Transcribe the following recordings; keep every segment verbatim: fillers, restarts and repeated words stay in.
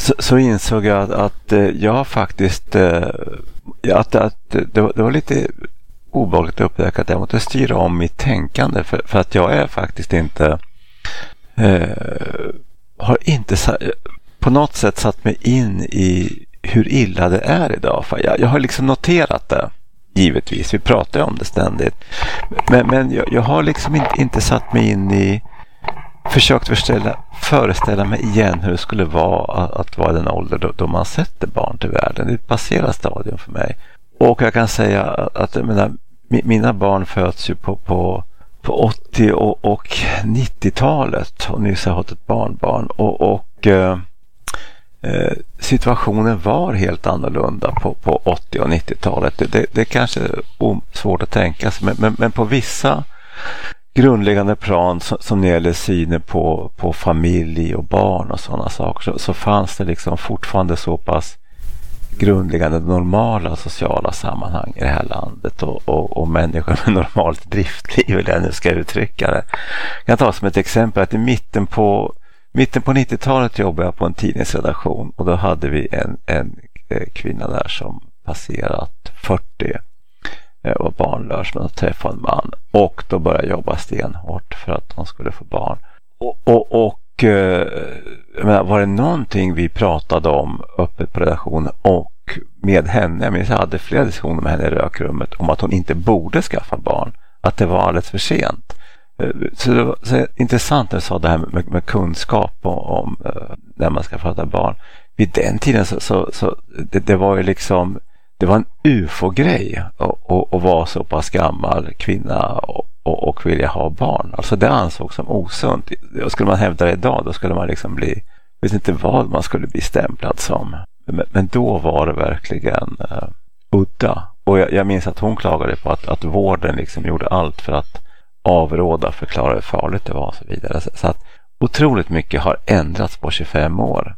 så, så insåg jag att, att jag faktiskt att, att det, var, det var lite obehagligt att upptäcka att jag måste styra om mitt tänkande för, för att jag är faktiskt inte eh, har inte på något sätt satt mig in i hur illa det är idag. För jag, jag har liksom noterat det, givetvis. Vi pratar om det ständigt. Men, men jag, jag har liksom inte, inte satt mig in i försökt föreställa, föreställa mig igen hur det skulle vara att, att vara i den ålder då, då man sätter barn till världen. Det är ett passerat stadium för mig. Och jag kan säga att jag menar, mina barn föds ju på, på, på åttio- och, och nittiotalet och nyss har jag haft ett barnbarn. Och, och eh, situationen var helt annorlunda på, på åttio- och nittiotalet. Det, det, det är kanske svårt att tänka sig, men, men, men på vissa grundläggande plan som, som gäller synen på, på familj och barn och sådana saker så, så fanns det liksom fortfarande så pass grundläggande normala sociala sammanhang i det här landet och, och, och människor med normalt driftliv eller jag nu ska uttrycka det. Jag kan ta som ett exempel att i mitten på mitten på nittiotalet jobbade jag på en tidningsredaktion och då hade vi en, en kvinna där som passerat fyrtio och var barnlös men träffade en man och då började jag jobba stenhårt för att hon skulle få barn. Och, och, och jag menar, var det någonting vi pratade om öppet på redaktionen och med henne, jag minns jag hade flera diskussioner med henne i rökrummet om att hon inte borde skaffa barn, att det var alldeles för sent. Så det var så intressant när du sa det här med, med kunskap om, om när man ska fatta barn. Vid den tiden så, så, så det, det var ju liksom det var en U F O-grej att vara så pass gammal kvinna och, och, och vilja ha barn. Alltså det ansågs som osunt. Och skulle man hävda det idag då skulle man liksom bli, vet inte vad man skulle bli stämplad som. Men, men då var det verkligen uh, udda. Och jag, jag minns att hon klagade på att, att vården liksom gjorde allt för att avråda, förklara hur farligt det var och så vidare. Så, så att otroligt mycket har ändrats på tjugofem år.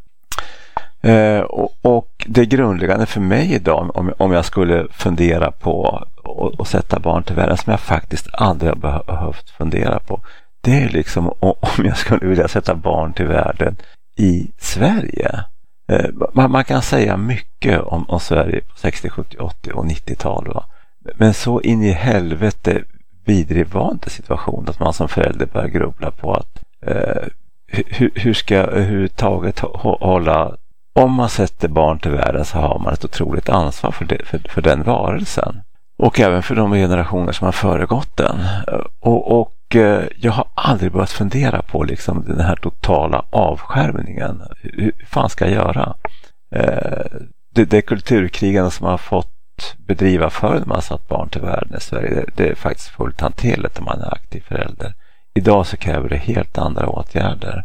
Eh, och, och det grundläggande för mig idag om, om jag skulle fundera på och sätta barn till världen som jag faktiskt aldrig har behövt fundera på, det är liksom om jag skulle vilja sätta barn till världen i Sverige. Eh, man, man kan säga mycket om, om Sverige på sextio, sjuttio, åttio och nittiotal va? Men så in i helvete vidrig var inte situation att man som förälder börjar grubbla på att eh, hur, hur ska jag överhuvudtaget hålla. Om man sätter barn till världen så har man ett otroligt ansvar för, det, för, för den varelsen. Och även för de generationer som har föregått den. Och, och eh, jag har aldrig börjat fundera på liksom, den här totala avskärmningen. Hur, hur fan ska jag göra? Eh, det, det kulturkrigen som har fått bedriva för när man har satt barn till världen i Sverige, det, det är faktiskt fullt hanterligt om man är aktiv förälder. Idag så kräver det helt andra åtgärder.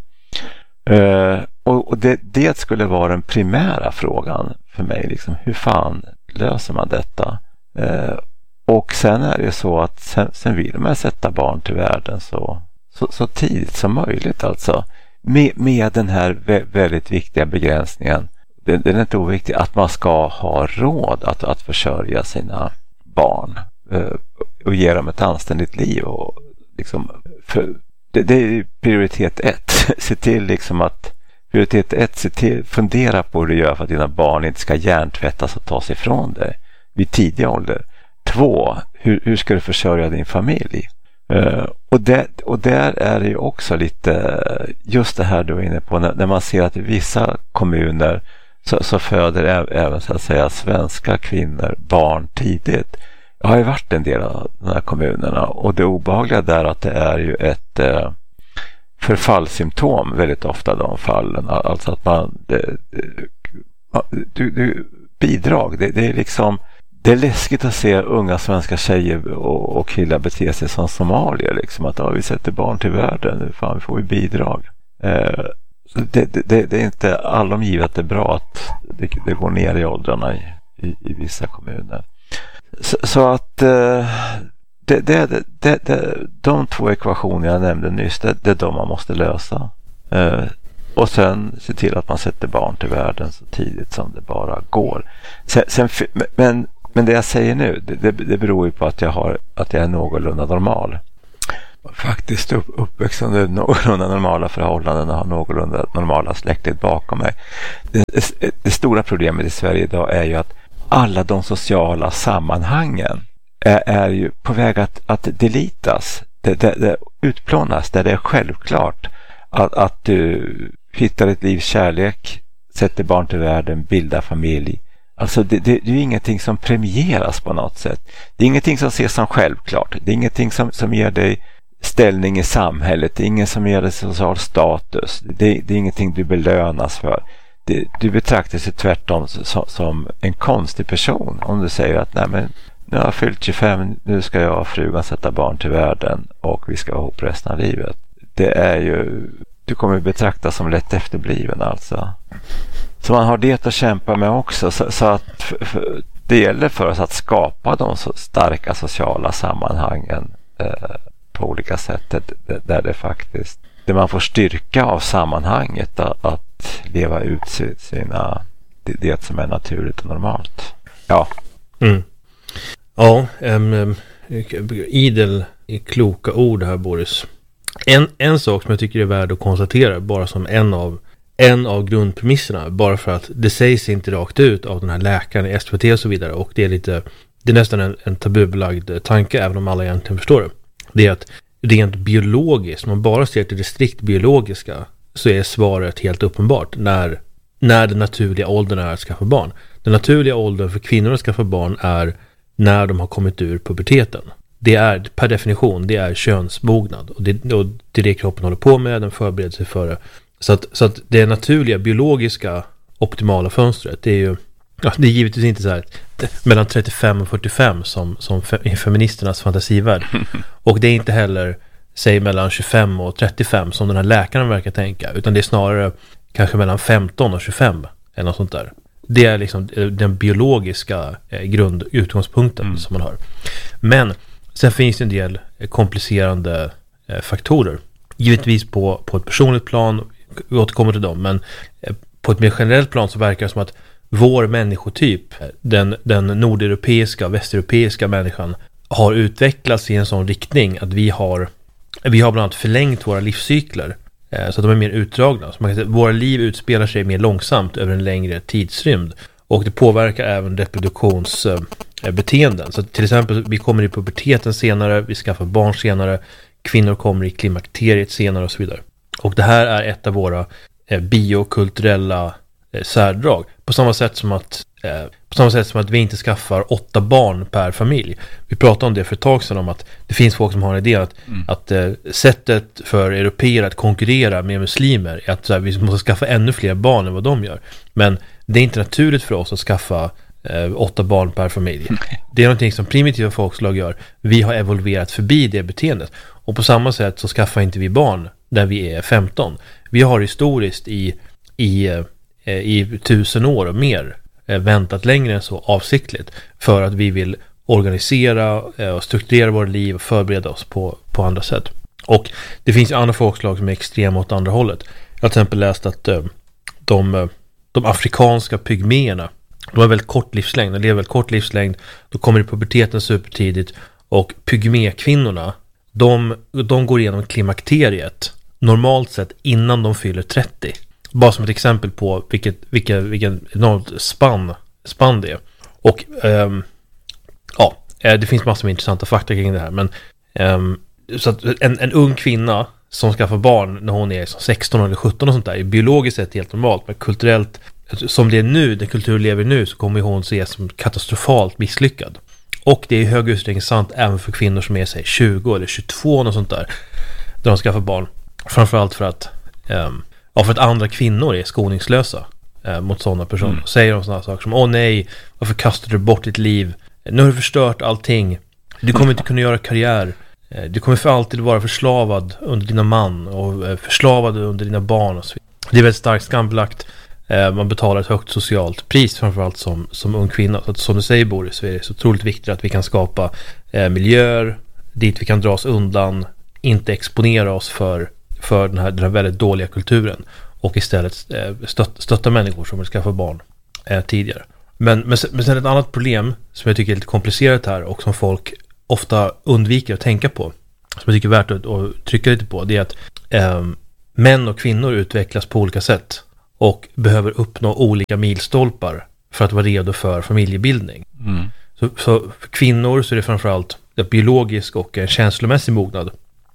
Uh, och och det, det skulle vara den primära frågan för mig. Liksom, hur fan löser man detta? Uh, och sen är det så att sen, sen vill man sätta barn till världen så, så, så tidigt som möjligt. Alltså, med, med den här vä- väldigt viktiga begränsningen. Det, det är inte oviktigt att man ska ha råd att, att försörja sina barn uh, och ge dem ett anständigt liv. Och, liksom, för, det, det är prioritet ett. Se till liksom att prioritet ett, se till, fundera på hur du gör för att dina barn inte ska hjärntvättas och tas ifrån dig vid tidig ålder. Två, hur, hur ska du försörja din familj? Uh, och, det, och där är det ju också lite just det här du är inne på när, när man ser att i vissa kommuner så, så föder även så att säga svenska kvinnor barn tidigt. Jag har ju varit en del av de här kommunerna och det obehagliga där att det är ju ett uh, förfallssymptom väldigt ofta de fallen. Alltså att man det, du, du, bidrag, det, det är liksom det är läskigt att se unga svenska tjejer och, och killar bete sig som somalier liksom att ja, vi sätter barn till världen, nu fan vi får ju bidrag. Eh, så det, det, det är inte allom givet att det är bra att det, det går ner i åldrarna i, i, i vissa kommuner. Så, så att eh, Det, det, det, det, de två ekvationer jag nämnde nyss, det, det är de man måste lösa. Eh, och sen se till att man sätter barn till världen så tidigt som det bara går. Sen, sen, men, men det jag säger nu, det, det beror ju på att jag, har, att jag är någorlunda normal. faktiskt upp, uppväxt under någorlunda normala förhållanden och har någorlunda normala släktet bakom mig. Det, det, det stora problemet i Sverige idag är ju att alla de sociala sammanhangen är, är ju på väg att, att delitas. Det, det, det utplånas där det är självklart att, att du hittar ett livs kärlek, sätter barn till världen, bildar familj. Alltså det, det, det är ju ingenting som premieras på något sätt. Det är ingenting som ses som självklart. Det är ingenting som, som ger dig ställning i samhället. Det är ingen som ger dig social status. Det, det är ingenting du belönas för. Det, du betraktar sig tvärtom som, som en konstig person. Om du säger att nej, men nu har jag fyllt tjugofem, nu ska jag och frugan sätta barn till världen och vi ska vara ihop resten av livet. Det är ju, du kommer betraktas som lätt efterbliven alltså. Så man har det att kämpa med också. Så, så att för, för, det gäller för oss att skapa de så starka sociala sammanhangen eh, på olika sätt. Där, där det faktiskt, där man får styrka av sammanhanget att, att leva ut sina, det, det som är naturligt och normalt. Ja. Mm. Ja, um, um, idel kloka ord här, Boris. En, en sak som jag tycker är värd att konstatera, bara som en av en av grundpremisserna, bara för att det sägs inte rakt ut av den här läkaren i S V T och så vidare, och det är lite, det är nästan en, en tabubelagd tanke, även om alla egentligen förstår det. Det är att rent biologiskt, om man bara ser till det strikt biologiska, så är svaret helt uppenbart när, när den naturliga åldern är att skaffa barn. Den naturliga åldern för kvinnor att skaffa barn är när de har kommit ur puberteten. Det är per definition, det är könsmognad, och det, och det är det kroppen håller på med, den förbereder sig för det. Så att, så att det naturliga, biologiska, optimala fönstret, det är ju, ja, det är givetvis inte så här mellan trettiofem och fyrtiofem som, som fe, feministernas fantasivärld. Och det är inte heller, säg mellan tjugofem och trettiofem som den här läkaren verkar tänka, utan det är snarare kanske mellan femton och tjugofem eller något sånt där. Det är liksom den biologiska eh, grundutgångspunkten mm. som man har. Men sen finns det en del komplicerande eh, faktorer. Givetvis på, på ett personligt plan, vi återkommer till dem, men eh, på ett mer generellt plan så verkar det som att vår människotyp, den, den nordeuropeiska, västeuropeiska människan, har utvecklats i en sån riktning att vi har, vi har bland annat förlängt våra livscykler eh, så att de är mer utdragna. Så man kan säga, våra liv utspelar sig mer långsamt över en längre tidsrymd, och det påverkar även reproduktionsbeteenden. Eh, så till exempel, vi kommer i puberteten senare, vi skaffar barn senare, kvinnor kommer i klimakteriet senare och så vidare. Och det här är ett av våra eh, biokulturella eh, särdrag. På samma sätt som att eh, på samma sätt som att vi inte skaffar åtta barn per familj. Vi pratade om det för ett tag sedan, om att det finns folk som har en idé att, mm. att eh, sättet för européer att konkurrera med muslimer är att så här, vi måste skaffa ännu fler barn än vad de gör. Men det är inte naturligt för oss att skaffa eh, åtta barn per familj. Mm. Det är någonting som primitiva folkslag gör. Vi har evolverat förbi det beteendet. Och på samma sätt så skaffar inte vi barn när vi är femton. Vi har historiskt i, i, i tusen år och mer väntat längre än så avsiktligt för att vi vill organisera och strukturera våra liv och förbereda oss på, på andra sätt. Och det finns ju andra folkslag som är extrema åt andra hållet. Jag har till exempel läst att de, de afrikanska pygméerna, de har väldigt kort livslängd, de lever väldigt kort livslängd, då kommer i puberteten supertidigt, och pygmékvinnorna, De, de går igenom klimakteriet normalt sett innan de fyller trettio. Bara som ett exempel på vilket, vilket, vilken enormt spann, spann det är. Och ähm, ja, det finns massor med intressanta fakta kring det här. Men ähm, så att en, en ung kvinna som skaffar barn när hon är sexton eller sjutton och sånt där är biologiskt sett helt normalt. Men kulturellt, som det är nu, den kultur lever nu, så kommer hon se som katastrofalt misslyckad. Och det är i hög utsträckning sant även för kvinnor som är sig tjugo eller tjugotvå och sånt där, där de skaffar barn. Framförallt för att, um, ja, för att andra kvinnor är skoningslösa uh, mot sådana personer. Mm. Säger de sådana saker som, åh nej, varför kastar du bort ditt liv? Nu har du förstört allting. Du kommer inte kunna göra karriär. Uh, du kommer för alltid vara förslavad under dina man och uh, förslavad under dina barn och så vidare. Det är väldigt starkt skambelagt. Man betalar ett högt socialt pris, framförallt som, som ung kvinna. Så att, som du säger, Boris, så är det så otroligt viktigt att vi kan skapa eh, miljöer dit vi kan dra oss undan, inte exponera oss för, för den, här, den här väldigt dåliga kulturen, och istället eh, stött, stötta människor som vill skaffa barn eh, tidigare. Men, men, men sen ett annat problem som jag tycker är lite komplicerat här, och som folk ofta undviker att tänka på, som jag tycker är värt att, att trycka lite på, det är att eh, män och kvinnor utvecklas på olika sätt och behöver uppnå olika milstolpar för att vara redo för familjebildning. Mm. Så, så för kvinnor så är det framförallt biologisk och en känslomässig mognad.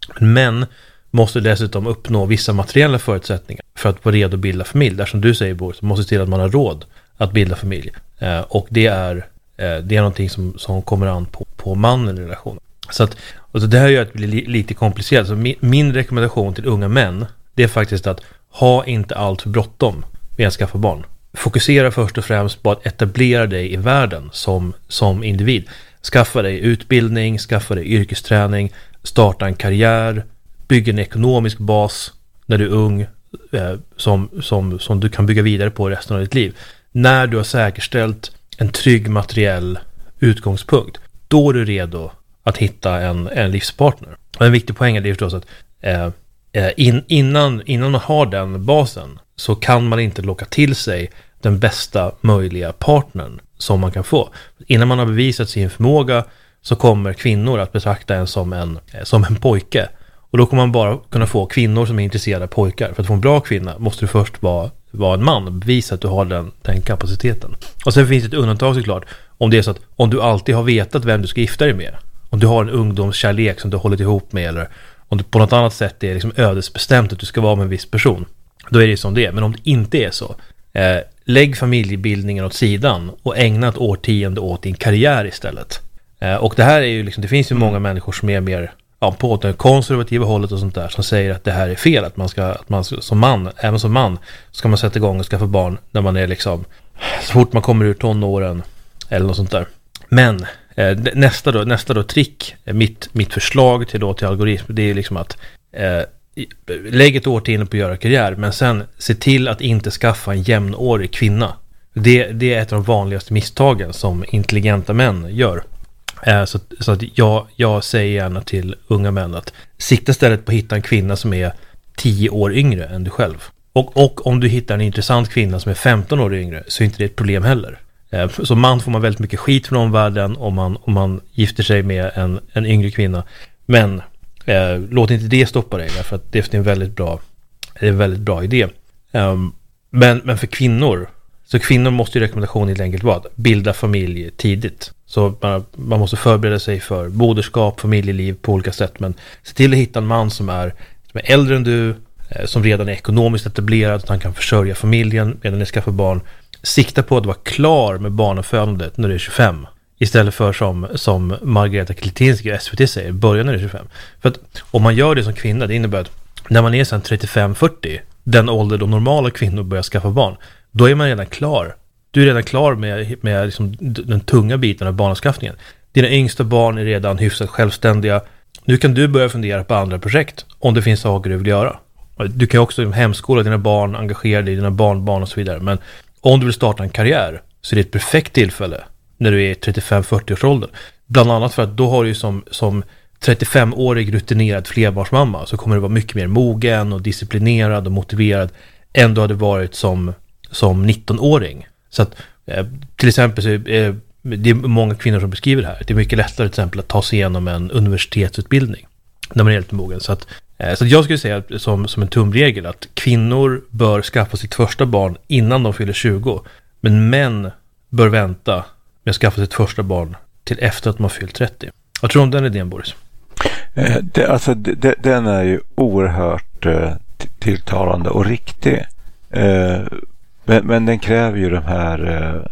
Män måste dessutom uppnå vissa materiella förutsättningar för att vara redo att bilda familj. Där som du säger, Boris, så måste se till att man har råd att bilda familj. Eh, och det är, eh, det är någonting som, som kommer an på, på mannen i relationen. Så att, och så det här gör att det blir li, lite komplicerat. Så min, min rekommendation till unga män, det är faktiskt att ha inte allt för bråttom med att skaffa barn. Fokusera först och främst på att etablera dig i världen som, som individ. Skaffa dig utbildning, skaffa dig yrkesträning, starta en karriär, bygga en ekonomisk bas när du är ung eh, som, som, som du kan bygga vidare på resten av ditt liv. När du har säkerställt en trygg materiell utgångspunkt, då är du redo att hitta en, en livspartner. Och en viktig poäng är det förstås att eh, in, innan, innan man har den basen så kan man inte locka till sig den bästa möjliga partnern som man kan få. Innan man har bevisat sin förmåga så kommer kvinnor att betrakta en som en, som en pojke. Och då kommer man bara kunna få kvinnor som är intresserade av pojkar. För att få en bra kvinna måste du först vara, vara en man och bevisa att du har den, den kapaciteten. Och sen finns det ett undantag såklart. Om det är så att om du alltid har vetat vem du ska gifta dig med, om du har en ungdomskärlek som du har hållit ihop med, eller om du på något annat sätt är liksom ödesbestämt att du ska vara med en viss person, då är det som det är. Men om det inte är så, eh, lägg familjebildningen åt sidan och ägna ett årtionde åt din karriär istället. Eh, och det här är ju liksom, det finns ju många människor som är mer ja, på det konservativa hållet och sånt där, som säger att det här är fel, att man ska, att man som man, även som man, ska man sätta igång och skaffa barn när man är liksom, så fort man kommer ur tonåren eller något sånt där. Men eh, nästa då, nästa då trick, eh, mitt, mitt förslag till då till algoritm, det är liksom att eh, lägg ett årtionde på att göra karriär, men sen se till att inte skaffa en jämnårig kvinna. Det, det är ett av de vanligaste misstagen som intelligenta män gör. Eh, så, så att jag, jag säger gärna till unga män att sikta istället på att hitta en kvinna som är tio år yngre än du själv. Och, och om du hittar en intressant kvinna som är femton år yngre så är inte det ett problem heller. Eh, som man får man väldigt mycket skit från omvärlden om man, om man gifter sig med en, en yngre kvinna. Men Eh, låt inte det stoppa dig, för att det är en väldigt bra, det är en väldigt bra idé. Um, men, men för kvinnor, så kvinnor måste ju rekommendationen helt enkelt vara att bilda familj tidigt. Så man, man måste förbereda sig för moderskap, familjeliv på olika sätt, men se till att hitta en man som är, som är äldre än du, eh, som redan är ekonomiskt etablerad, att han kan försörja familjen medan ni skaffar barn. Sikta på att vara klar med barnafödandet när du är tjugofem. Istället för som, som Margareta Klitinski i S V T säger, börja när du är tjugofem. För att om man gör det som kvinna, det innebär att när man är sedan trettiofem fyrtio, den ålder då normala kvinnor börjar skaffa barn, då är man redan klar. Du är redan klar med, med liksom den tunga biten av barnskaffningen. Dina yngsta barn är redan hyfsat självständiga. Nu kan du börja fundera på andra projekt om det finns saker du vill göra. Du kan också hemskola dina barn, engagera dig i dina barnbarn och så vidare. Men om du vill starta en karriär så är det ett perfekt tillfälle när du är trettiofem fyrtio års ålder. Bland annat för att då har du ju som, som trettiofem-årig rutinerad flerbarnsmamma så kommer du vara mycket mer mogen och disciplinerad och motiverad än du hade varit som, som nitton-åring. Så att eh, till exempel så är det är många kvinnor som beskriver det här. Det är mycket lättare till exempel att ta sig igenom en universitetsutbildning när man är lite mogen. Så att, eh, så att jag skulle säga som, som en tumregel att kvinnor bör skaffa sitt första barn innan de fyller tjugo. Men män bör vänta med att skaffa sitt första barn till efter att man fyllt trettio. Vad tror du om den idén, Boris? Eh, det, alltså, det, den är ju oerhört eh, tilltalande och riktig. Eh, men, men den kräver ju de här... Eh,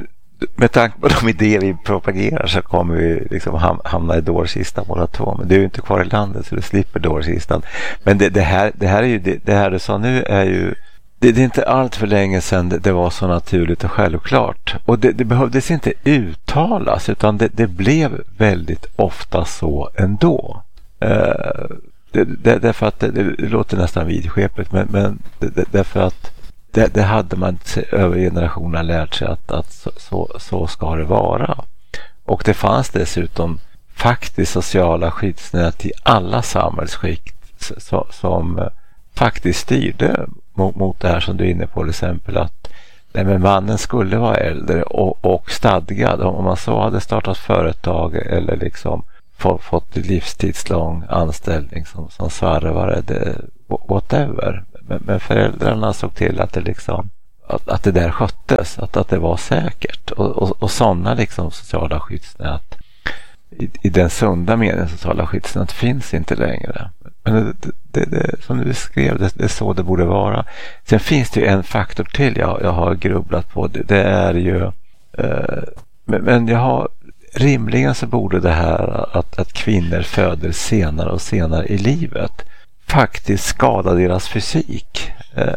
med tanke på de idéer vi propagerar så kommer vi liksom ham- hamna i dårkistan båda två. Men det är ju inte kvar i landet så du slipper dårkistan. Men det, det, här, det här är ju... Det, det här du sa nu är ju... Det, det är inte allt för länge sedan det, det var så naturligt och självklart. Och det, det behövdes inte uttalas utan det, det blev väldigt ofta så ändå. Uh, det, det, därför att det, det låter nästan vidskepligt men, men det, det, därför att det, det hade man över generationerna lärt sig att, att så, så, så ska det vara. Och det fanns dessutom faktiskt sociala skyddsnät i alla samhällsskikt så, som faktiskt styrde mot, mot det här som du är inne på, till exempel att nej, men mannen skulle vara äldre och, och stadgad. Om man så hade startat företag eller liksom fått, fått livstidslång anställning som, som svarvare, det, whatever. Men, men föräldrarna såg till att det liksom att, att det där sköttes, att, att det var säkert. Och, och, och sådana liksom sociala skyddsnät i, i den sunda meningen sociala skyddsnät finns inte längre. Men det, det, det, som du skrev, det, det är så det borde vara. Sen finns det ju en faktor till jag, jag har grubblat på. Det, det är ju eh, men, men jag har rimligen så borde det här att, att kvinnor föder senare och senare i livet faktiskt skada deras fysik. Eh,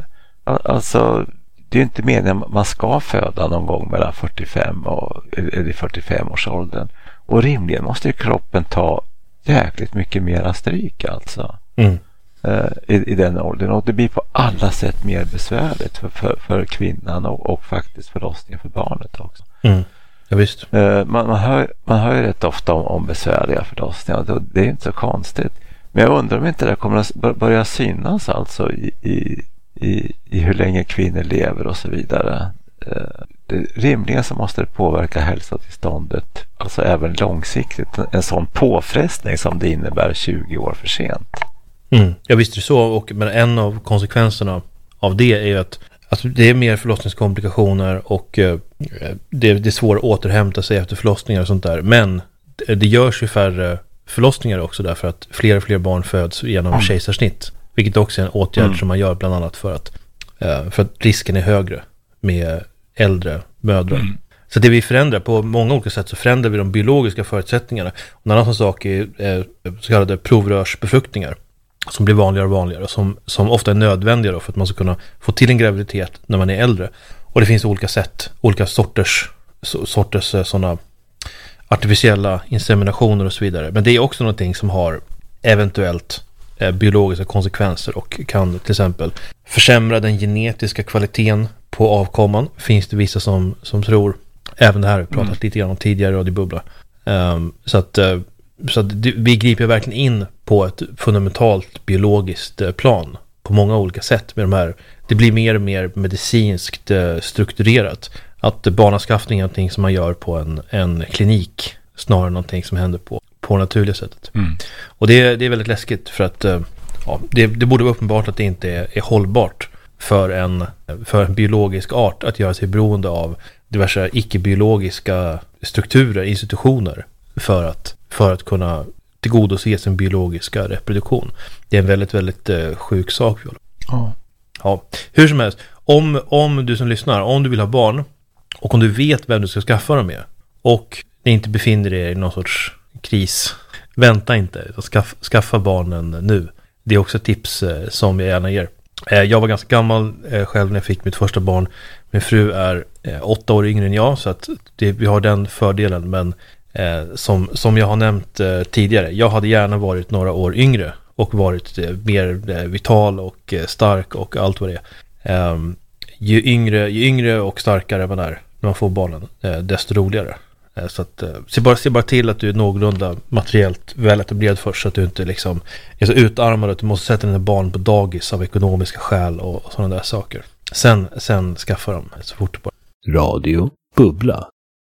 alltså det är ju inte meningen att man ska föda någon gång mellan fyrtiofem och eller fyrtiofem års åldern. Och rimligen måste ju kroppen ta jäkligt mycket mera stryk alltså. Mm. Eh, i, i den åldern. Och det blir på alla sätt mer besvärligt för, för, för kvinnan och, och faktiskt förlossningen för barnet också. Mm. Ja, visst. Eh, man, man, hör, man hör ju rätt ofta om, om besvärliga förlossningar. Det, det är inte så konstigt. Men jag undrar om inte det kommer att börja synas alltså i, i, i, i hur länge kvinnor lever och så vidare. Det, rimligen så måste det påverka hälsotillståndet, alltså även långsiktigt, en sån påfrestning som det innebär tjugo år för sent. Mm. Jag visste det så, och, men en av konsekvenserna av det är ju att, att det är mer förlossningskomplikationer och eh, det, det är svårt att återhämta sig efter förlossningar och sånt där, men det, det görs ju färre förlossningar också därför att fler och fler barn föds genom mm. kejsarsnitt, vilket också är en åtgärd mm. som man gör bland annat för att, eh, för att risken är högre med äldre mödrar. Mm. Så det vi förändrar på många olika sätt, så förändrar vi de biologiska förutsättningarna. Och en annan sak är eh, så kallade provrörsbefruktningar som blir vanligare och vanligare och som, som ofta är nödvändiga då för att man ska kunna få till en graviditet när man är äldre. Och det finns olika sätt, olika sorters sorters sådana artificiella inseminationer och så vidare. Men det är också någonting som har eventuellt eh, biologiska konsekvenser och kan till exempel försämra den genetiska kvaliteten på avkomman. Finns det vissa som, som tror, även det här har vi pratat mm. lite grann om tidigare Radio Bubbla. Um, så att, uh, så att det, vi griper verkligen in på ett fundamentalt biologiskt uh, plan på många olika sätt med de här. Det blir mer och mer medicinskt uh, strukturerat. Att uh, barnaskaffning är någonting som man gör på en, en klinik snarare än någonting som händer på, på naturliga sättet. Mm. Och det, det är väldigt läskigt för att uh, ja, det, det borde vara uppenbart att det inte är, är hållbart för en, för en biologisk art att göra sig beroende av diverse icke-biologiska strukturer, institutioner för att, för att kunna tillgodose sin biologiska reproduktion. Det är en väldigt, väldigt uh, sjuk sak. Ja. Ja. Hur som helst, om, om du som lyssnar, om du vill ha barn och om du vet vem du ska skaffa dem med och ni inte befinner er i någon sorts kris, vänta inte, skaff, skaffa barnen nu. Det är också ett tips uh, som jag gärna ger. Jag var ganska gammal eh, själv när jag fick mitt första barn. Min fru är eh, åtta år yngre än jag, så att det, vi har den fördelen. Men eh, som, som jag har nämnt eh, tidigare, jag hade gärna varit några år yngre och varit eh, mer eh, vital och eh, stark och allt vad det är. Eh, ju, yngre, ju yngre och starkare man är när man får barnen, eh, desto roligare. Eh, så att, eh, se, bara, se bara till att du är någorlunda materiellt väl etablerad först, så att du inte liksom är så utarmad att du måste sätta dina barn på dagis av ekonomiska skäl och, och sådana där saker. Sen, sen skaffa dem så fort det bara. Radio Bubbla.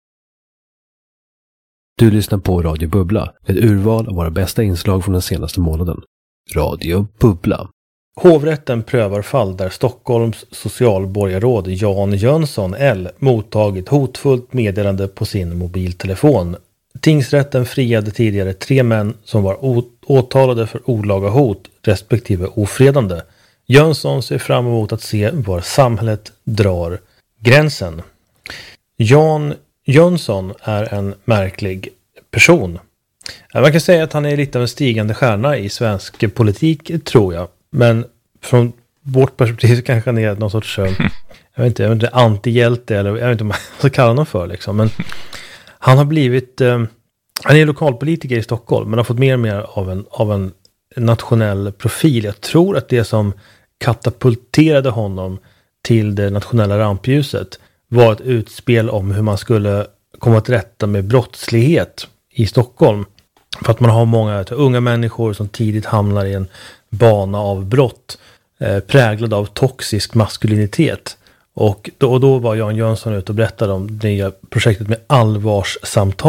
Du lyssnar på Radio Bubbla, ett urval av våra bästa inslag från den senaste månaden. Radio Bubbla. Hovrätten prövar fall där Stockholms socialborgarråd Jan Jönsson L mottagit hotfullt meddelande på sin mobiltelefon. Tingsrätten friade tidigare tre män som var åtalade för olaga hot respektive ofredande. Jönsson ser fram emot att se var samhället drar gränsen. Jan Jönsson är en märklig person. Man kan säga att han är lite av en stigande stjärna i svensk politik, tror jag. Men från vårt perspektiv så kanske han är någon sorts jag vet inte, jag vet inte antihjälte eller jag vet inte vad man ska kalla honom för liksom. Men han har blivit eh, han är lokalpolitiker i Stockholm, men har fått mer och mer av en, av en nationell profil. Jag tror att det som katapulterade honom till det nationella rampljuset var ett utspel om hur man skulle komma till rätta med brottslighet i Stockholm. För att man har många unga människor som tidigt hamnar i en bana av brott eh, präglad av toxisk maskulinitet. Och då, och då var Jan Jönsson ute och berättade om det nya projektet med allvarssamtal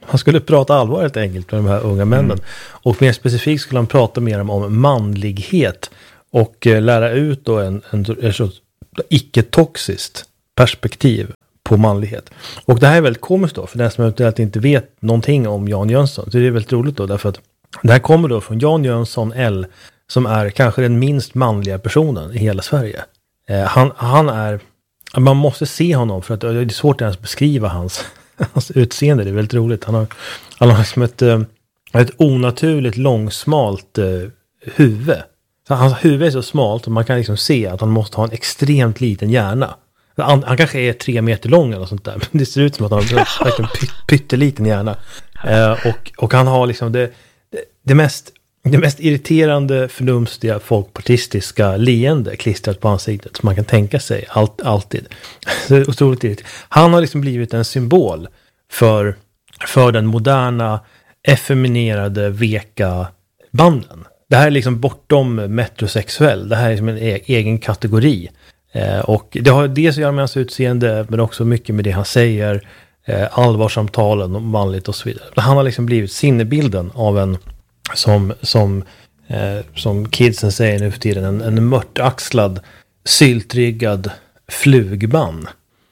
han skulle prata allvar helt enkelt med de här unga männen. Mm. Och mer specifikt skulle han prata mer om, om manlighet och eh, lära ut då en, en, en, en icke-toxiskt perspektiv på manlighet. Och det här är väldigt komiskt då, för den som eventuellt inte vet någonting om Jan Jönsson. Så det är väldigt roligt då, därför att det här kommer då från Jan Jönsson L, som är kanske den minst manliga personen i hela Sverige. Eh, han, han är, man måste se honom för att det är svårt att ens beskriva hans, hans utseende. Det är väldigt roligt. Han har, han har liksom ett, ett onaturligt långsmalt eh, huvud. Så hans huvud är så smalt och man kan liksom se att han måste ha en extremt liten hjärna. Han, han kanske är tre meter lång eller sånt där. Men det ser ut som att han har verkligen pyt, pytteliten hjärna. Eh, och, och han har liksom det, det, det, mest, det mest irriterande, förnumstiga, folkpartistiska leende klistrat på ansiktet som man kan tänka sig allt, alltid. Så det är otroligt irriterande. Han har liksom blivit en symbol för, för den moderna, effeminerade, veka banden. Det här är liksom bortom metrosexuell. Det här är liksom en e- egen kategori. Eh, och det har dels att göra med hans utseende, men också mycket med det han säger, eh, allvarsamtalen om manligt och så vidare. Han har liksom blivit sinnebilden av en, som, som, eh, som kidsen säger nu för tiden, en, en mörtaxlad, syltriggad flugman.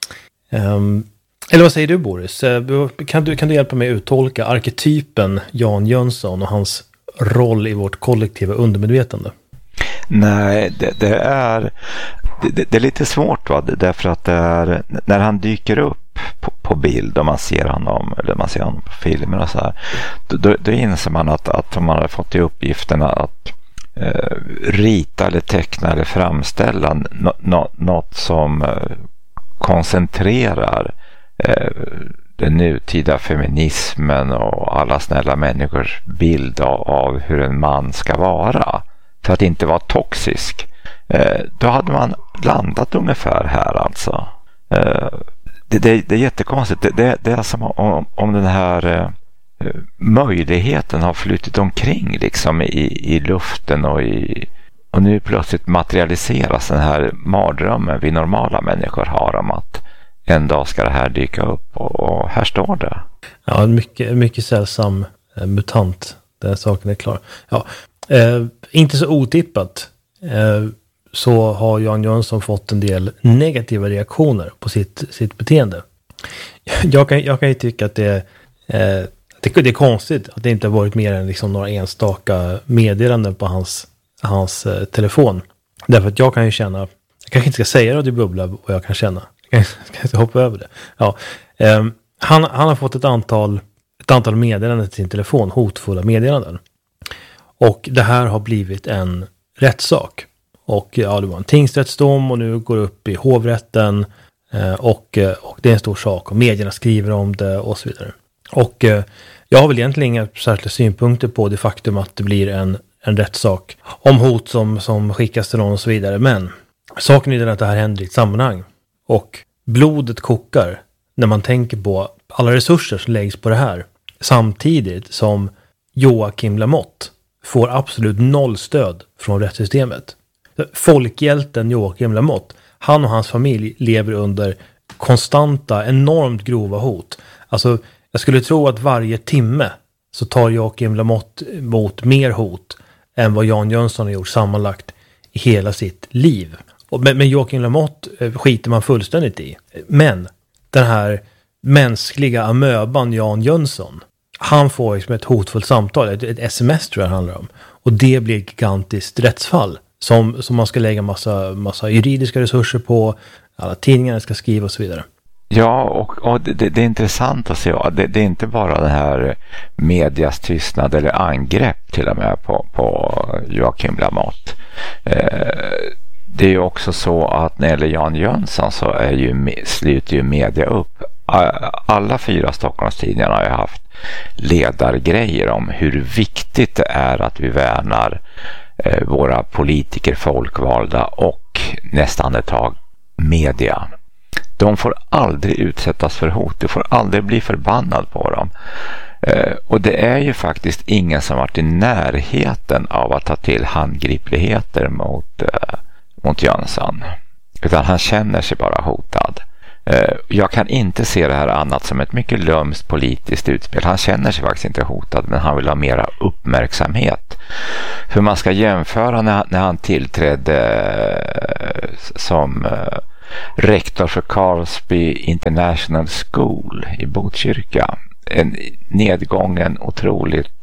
Um, eller vad säger du, Boris? Eh, kan, du, kan du hjälpa mig uttolka arketypen Jan Jönsson och hans roll i vårt kollektiva undermedvetande? Nej, det, det är det, det är lite svårt, va? Därför att det är, när han dyker upp på, på bild och man ser honom eller man ser honom på filmer och så här, då, då, då inser man att, att man har fått i uppgiften att eh, rita eller teckna eller framställa no, no, något som eh, koncentrerar eh, den nutida feminismen och alla snälla människors bild av, av hur en man ska vara. För att inte vara toxisk. Eh, då hade man landat ungefär här alltså. Eh, det, det, det är jättekonstigt. Det, det, det är som om, om den här eh, möjligheten har flyttit omkring liksom i, i luften och i och nu plötsligt materialiseras den här mardrömmen vi normala människor har om att en dag ska det här dyka upp och, och här står det. Ja, en mycket, mycket sällsam eh, mutant. Den saken är klar. Ja. Eh, inte så otippat eh, så har Jan Jönsson fått en del negativa reaktioner på sitt, sitt beteende. Jag kan, jag kan ju tycka att det, eh, det, det är konstigt att det inte har varit mer än liksom några enstaka meddelanden på hans, hans eh, telefon. Därför att jag kan ju känna, jag kanske inte ska säga det i bubbla vad jag kan känna. Jag kan inte hoppa över det. Ja, eh, han, han har fått ett antal, ett antal meddelanden till sin telefon, hotfulla meddelanden. Och det här har blivit en rättssak. Och ja, det var en tingsrättsdom och nu går det upp i hovrätten. Eh, och, och det är en stor sak och medierna skriver om det och så vidare. Och eh, jag har väl egentligen inga särskilda synpunkter på det faktum att det blir en, en rättssak om hot som, som skickas till någon och så vidare. Men saken är den att det här händer i ett sammanhang. Och blodet kokar när man tänker på alla resurser som läggs på det här. Samtidigt som Joakim Lamotte får absolut noll stöd från rättssystemet. Folkhjälten Joakim Lamotte, han och hans familj lever under konstanta, enormt grova hot. Alltså, jag skulle tro att varje timme så tar Joakim Lamotte emot mer hot än vad Jan Jönsson har gjort sammanlagt i hela sitt liv. Men, men Joakim Lamotte skiter man fullständigt i. Men den här mänskliga amöban Jan Jönsson, han får liksom ett hotfullt samtal, ett, ett sms tror jag det handlar om. Och det blir ett gigantiskt rättsfall som, som man ska lägga massa, massa juridiska resurser på, alla tidningarna ska skriva och så vidare. Ja, och, och det, det är intressant att se. Det, det är inte bara den här medias tystnad eller angrepp till och med på, på Joakim Lamotte. Eh, det är ju också så att när det gäller Jan Jönsson så är ju, sluter ju media upp. Alla fyra Stockholmstidningarna har ju haft ledargrejer om hur viktigt det är att vi värnar eh, våra politiker, folkvalda och nästan ett tag media. De får aldrig utsättas för hot. Du får aldrig bli förbannad på dem. Eh, och det är ju faktiskt ingen som varit i närheten av att ta till handgripligheter mot, eh, mot Jönsson. Utan han känner sig bara hotad. Jag kan inte se det här annat som ett mycket lömskt politiskt utspel. Han känner sig faktiskt inte hotad, men han vill ha mera uppmärksamhet. För man ska jämföra när, när han tillträdde som rektor för Carlsby International School i Botkyrka. En nedgången, otroligt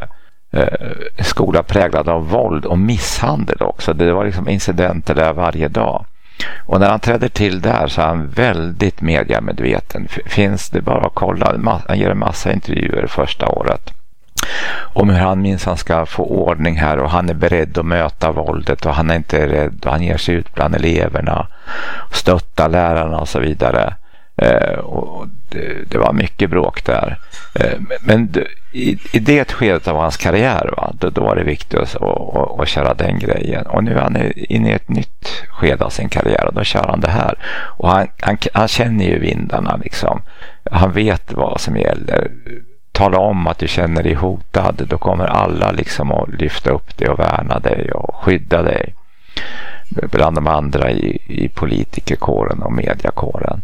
eh, skola präglad av våld och misshandel också. Det var liksom incidenter där varje dag. Och när han träder till där så är han väldigt mediamedveten. Finns det bara att kolla. Han ger en massa intervjuer första året om hur han minns han ska få ordning här, och han är beredd att möta våldet och han är inte rädd och han ger sig ut bland eleverna och stöttar lärarna och så vidare. Eh, och det, det var mycket bråk där. Eh, men det, i, i det skedet av hans karriär, va, då, då var det viktigt att, att, att, att köra den grejen. Och nu är han inne i ett nytt skede av sin karriär och då kör han det här. Och han, han, han känner ju vindarna liksom. Han vet vad som gäller. Tala om att du känner dig hotad, då kommer alla liksom att lyfta upp dig och värna dig och skydda dig. Bland de andra i, i politikerkåren och mediakåren.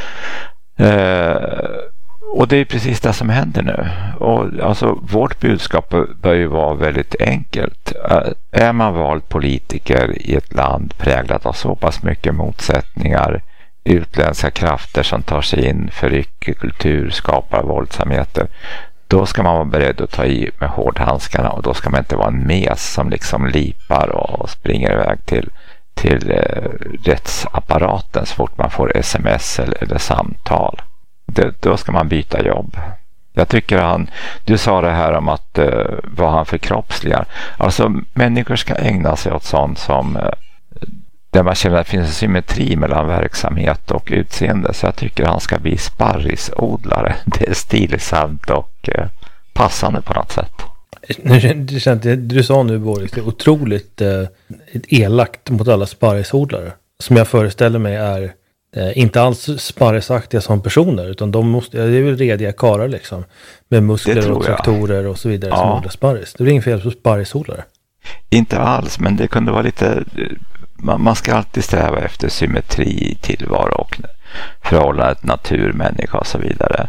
Eh, och det är precis det som händer nu. Och alltså, vårt budskap bör ju vara väldigt enkelt. Eh, är man vald politiker i ett land präglat av så pass mycket motsättningar, utländska krafter som tar sig in, förrycker kultur, skapar våldsamheter, då ska man vara beredd att ta i med hårdhandskarna, och då ska man inte vara en mes som liksom lipar och springer iväg till till eh, rättsapparaten så fort man får sms eller, eller samtal. Det, då ska man byta jobb. Jag tycker han, du sa det här om att eh, vad han förkroppsligar. Alltså människor ska ägna sig åt sånt som eh, där man känner att det finns en symmetri mellan verksamhet och utseende. Så jag tycker han ska bli sparrisodlare. Det är stilsamt och eh, passande på något sätt. Det känns, det du sa nu, Boris, det är otroligt eh, elakt mot alla sparrisodlare. Som jag föreställer mig är eh, inte alls sparrisaktiga som personer, utan de måste, det är väl rediga karlar liksom. Med muskler och traktorer och så vidare, ja, som odlar sparris. Det är inget fel på sparrisodlare. Inte alls, men det kunde vara lite... Man, man ska alltid sträva efter symmetri i tillvaro och förhållandet natur, människa och så vidare.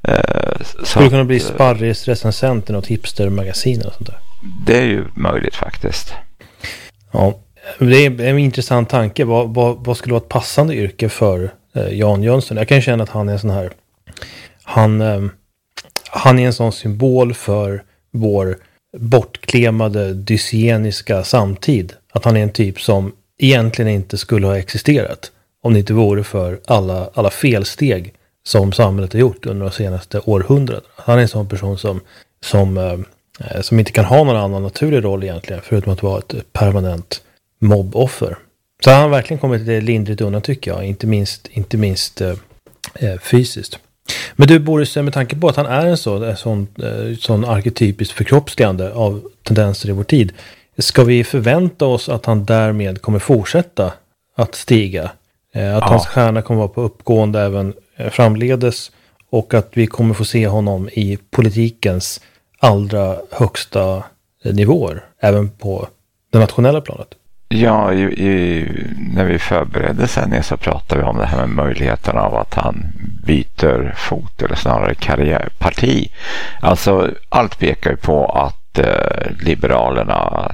Så skulle kunna bli sparris-recensenten och hipster-magasin och sånt där. Det är ju möjligt faktiskt. Ja, det är en intressant tanke. Vad, vad, vad skulle vara ett passande yrke för eh, Jan Jönsson? Jag kan känna att han är en sån här... Han, eh, han är en sån symbol för vår bortklemade dysieniska samtid. Att han är en typ som egentligen inte skulle ha existerat om det inte vore för alla, alla felsteg som samhället har gjort under de senaste århundraden. Han är en sån person som, som, eh, som inte kan ha någon annan naturlig roll egentligen, förutom att vara ett permanent mobboffer. Så han har verkligen kommit lindrigt undan, tycker jag, inte minst, inte minst eh, fysiskt. Men du, Boris, med tanke på att han är en sån, en sån, eh, sån arketypiskt förkroppsligande av tendenser i vår tid, ska vi förvänta oss att han därmed kommer fortsätta att stiga? Eh, att ja. Hans stjärna kommer vara på uppgående även framledes, och att vi kommer få se honom i politikens allra högsta nivåer, även på det nationella planet. Ja, i, i, när vi förberedde sen så pratade vi om det här med möjligheten av att han byter fot, eller snarare karriärparti. Alltså allt pekar ju på att eh, Liberalerna,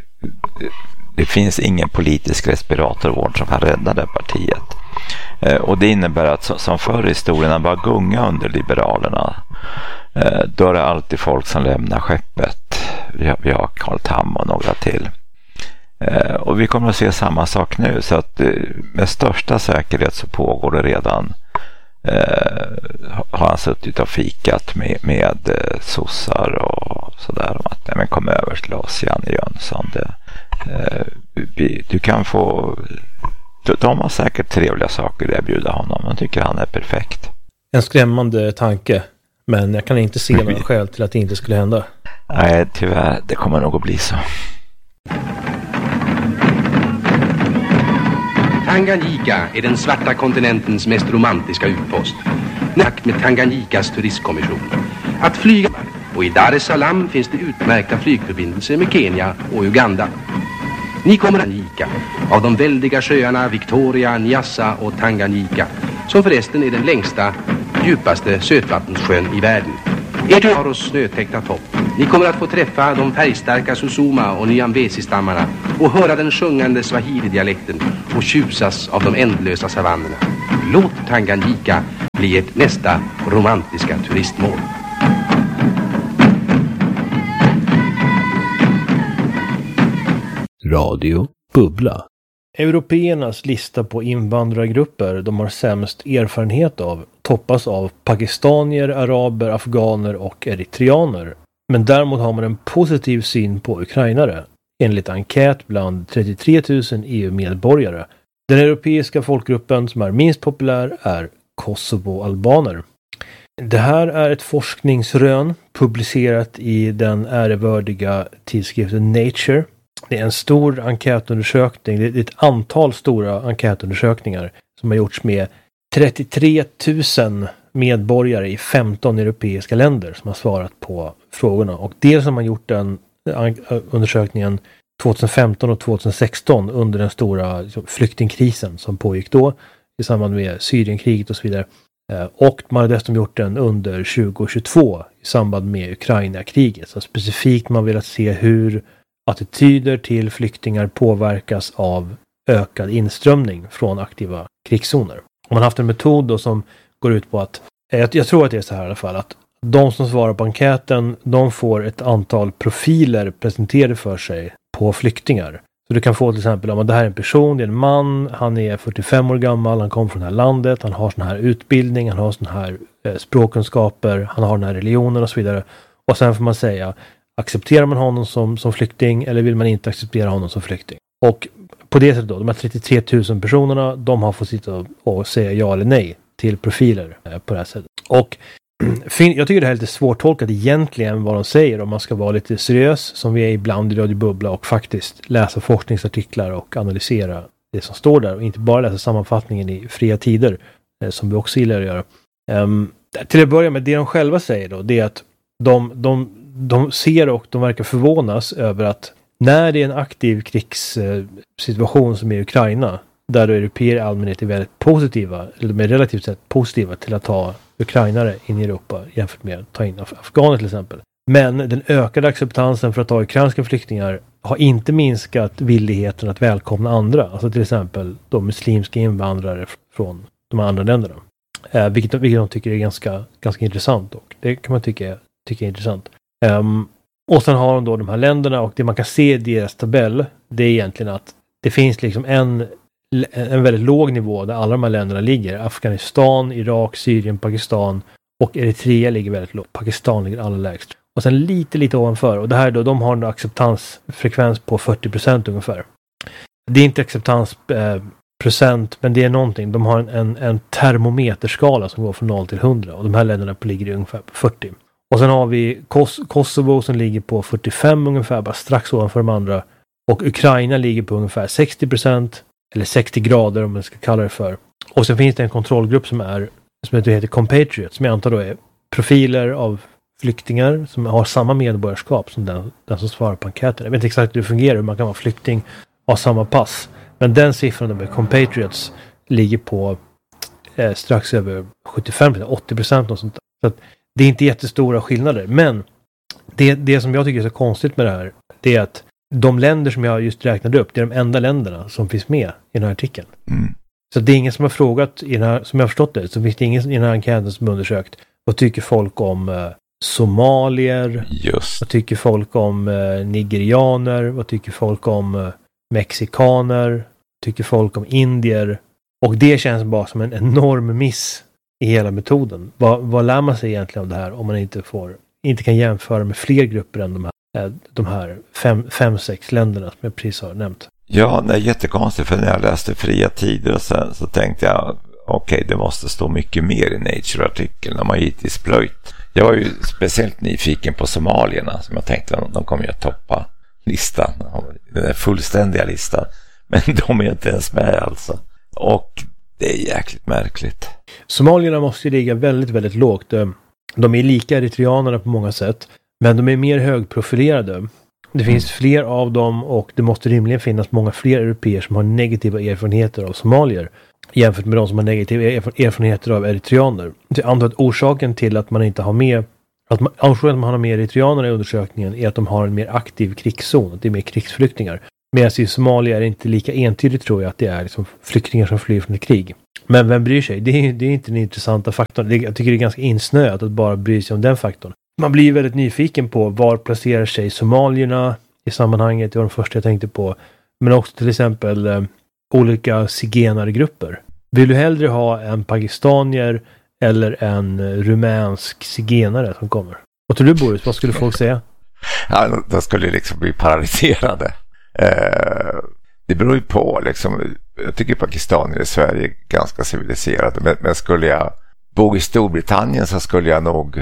det finns ingen politisk respiratorvård som kan rädda det partiet. Eh, och det innebär att som, som förr i historien bara gunga under Liberalerna. Eh, då är det alltid folk som lämnar skeppet. Vi har, vi har Carl Tham och några till. Eh, och vi kommer att se samma sak nu. Så att eh, med största säkerhet så pågår det redan. Eh, har han suttit och fikat med, med eh, sossar och sådär om att nej, men kom över till oss, Janne Jönsson. Det, eh, vi, du kan få... De har säkert trevliga saker att erbjuda honom. De tycker han är perfekt. En skrämmande tanke. Men jag kan inte se några skäl till att det inte skulle hända. Nej, tyvärr. Det kommer nog att bli så. Tanganyika är den svarta kontinentens mest romantiska utpost. Nakt med Tanganyikas turistkommission. Att flyga, och i Dar es Salaam finns det utmärkta flygförbindelser med Kenya och Uganda. Ni kommer att Tanganyika, av de väldiga sjöarna Victoria, Nyassa och Tanganyika, som förresten är den längsta, djupaste sötvattenssjön i världen. Ert har oss snötäckta topp. Ni kommer att få träffa de färgstarka Susuma och Nyambesi-stammarna och höra den sjungande Swahili-dialekten och tjusas av de ändlösa savannerna. Låt Tanganyika bli ett nästa romantiska turistmål. Radio Bubbla. Européernas lista på invandrargrupper de har sämst erfarenhet av toppas av pakistanier, araber, afghaner och eritreaner. Men däremot har man en positiv syn på ukrainare, enligt enkät bland trettiotre tusen E U-medborgare. Den europeiska folkgruppen som är minst populär är Kosovo-albaner. Det här är ett forskningsrön publicerat i den ärevördiga tidskriften Nature. Det är en stor enkätundersökning, det är ett antal stora enkätundersökningar som har gjorts med trettiotre tusen medborgare i femton europeiska länder som har svarat på frågorna. Och dels har man gjort den undersökningen tjugohundrafemton och tjugohundrasexton under den stora flyktingkrisen som pågick då i samband med Syrienkriget och så vidare. Och man har dessutom gjort den under tjugohundratjugotvå i samband med Ukraina-kriget. Så specifikt man velat se hur attityder till flyktingar påverkas av ökad inströmning från aktiva krigszoner. Man har haft en metod då som går ut på att, jag, jag tror att det är så här i alla fall, att de som svarar på enkäten, de får ett antal profiler presenterade för sig på flyktingar. Så du kan få till exempel om det här är en person, det är en man, han är fyrtiofem år gammal, han kommer från det här landet, han har sån här utbildning, han har sån här eh, språkkunskaper, han har den här religionen och så vidare. Och sen får man säga, accepterar man honom som, som flykting eller vill man inte acceptera honom som flykting? Och på det sättet då, de här trettiotre tusen personerna, de har fått sitta och, och säga ja eller nej till profiler eh, på det här sättet. Och jag tycker det här är lite svårtolkat egentligen vad de säger om man ska vara lite seriös som vi är ibland i Radio Bubbla och faktiskt läsa forskningsartiklar och analysera det som står där och inte bara läsa sammanfattningen i fria tider eh, som vi också gillar att göra. Um, till att börja med, det de själva säger då, det är att de, de, de ser och de verkar förvånas över att när det är en aktiv krigssituation som är i Ukraina, där européer i allmänhet är väldigt positiva, eller de är relativt sett positiva till att ta ukrainare in i Europa jämfört med att ta in af- afghaner till exempel. Men den ökade acceptansen för att ta ukrainska flyktingar har inte minskat villigheten att välkomna andra, alltså till exempel de muslimska invandrare från de andra länderna. Eh, vilket, vilket de tycker är ganska, ganska intressant och det kan man tycka, tycka är intressant. Um, och sen har de då de här länderna och det man kan se i deras tabell, det är egentligen att det finns liksom en en väldigt låg nivå där alla de här länderna ligger. Afghanistan, Irak, Syrien, Pakistan och Eritrea ligger väldigt lågt. Pakistan ligger allra lägst. Och sen lite, lite ovanför. Och det här då, de har en acceptansfrekvens på fyrtio procent ungefär. Det är inte acceptansprocent, eh, men det är någonting. De har en, en, en termometerskala som går från noll till hundra. Och de här länderna ligger ungefär på fyrtio. Och sen har vi Kos- Kosovo som ligger på fyrtiofem ungefär, bara strax ovanför de andra. Och Ukraina ligger på ungefär sextio procent. Eller sextio grader om man ska kalla det för. Och sen finns det en kontrollgrupp som är som heter Compatriots, som jag antar då är profiler av flyktingar som har samma medborgarskap som den, den som svarar på enkäten. Jag vet inte exakt hur det fungerar, man kan vara flykting och ha samma pass. Men den siffran med Compatriots ligger på eh, strax över sjuttiofem till åttio procent och sånt där. Så att det är inte jättestora skillnader. Men det, det som jag tycker är så konstigt med det här, det är att de länder som jag just räknade upp, det är de enda länderna som finns med i den här artikeln. Mm. Så det är ingen som har frågat, i den här, som jag har förstått det, så finns det ingen i den här enkäten som har undersökt. Vad tycker folk om eh, somalier? Just. Vad tycker folk om eh, nigerianer? Vad tycker folk om eh, mexikaner? Vad tycker folk om indier? Och det känns bara som en enorm miss i hela metoden. Vad, vad lär man sig egentligen av det här om man inte får, inte kan jämföra med fler grupper än de här? de här fem, fem, sex länderna som jag precis har nämnt. Ja, det är jättekonstigt för när jag läste fria tider och sen så tänkte jag okej, okay, det måste stå mycket mer i Nature-artikeln. De har givetvis plöjt. Jag var ju speciellt nyfiken på somalierna som jag tänkte att de kommer ju att toppa listan, den där fullständiga listan. Men de är inte ens med alltså. Och det är jäkligt märkligt. Somalierna måste ju ligga väldigt, väldigt lågt. De är lika eritreanerna på många sätt. Men de är mer högprofilerade. Det finns mm. fler av dem och det måste rimligen finnas många fler européer som har negativa erfarenheter av somalier. jämfört med de som har negativa erfarenheter av eritreaner. Jag antar att orsaken till att man inte har med att man, orsaken att man har med eritreaner i undersökningen är att de har en mer aktiv krigszon, att det är mer krigsflyktingar. Medan i Somalia är det inte lika entydigt, tror jag, att det är liksom flyktingar som flyr från ett krig. Men vem bryr sig? Det är, det är inte den intressanta faktorn. Jag tycker det är ganska insnöat att bara bry sig om den faktorn. Man blir väldigt nyfiken på var placerar sig somalierna i sammanhanget. Det var de första jag tänkte på. Men också till exempel eh, olika zigenargrupper. Vill du hellre ha en pakistanier eller en rumänsk zigenare som kommer? Vad tror du, Boris? Vad skulle folk säga? Ja, de skulle liksom bli paralyserade. Eh, det beror ju på liksom. Jag tycker pakistanier i Sverige är ganska civiliserade, men, men skulle jag bo i Storbritannien så skulle jag nog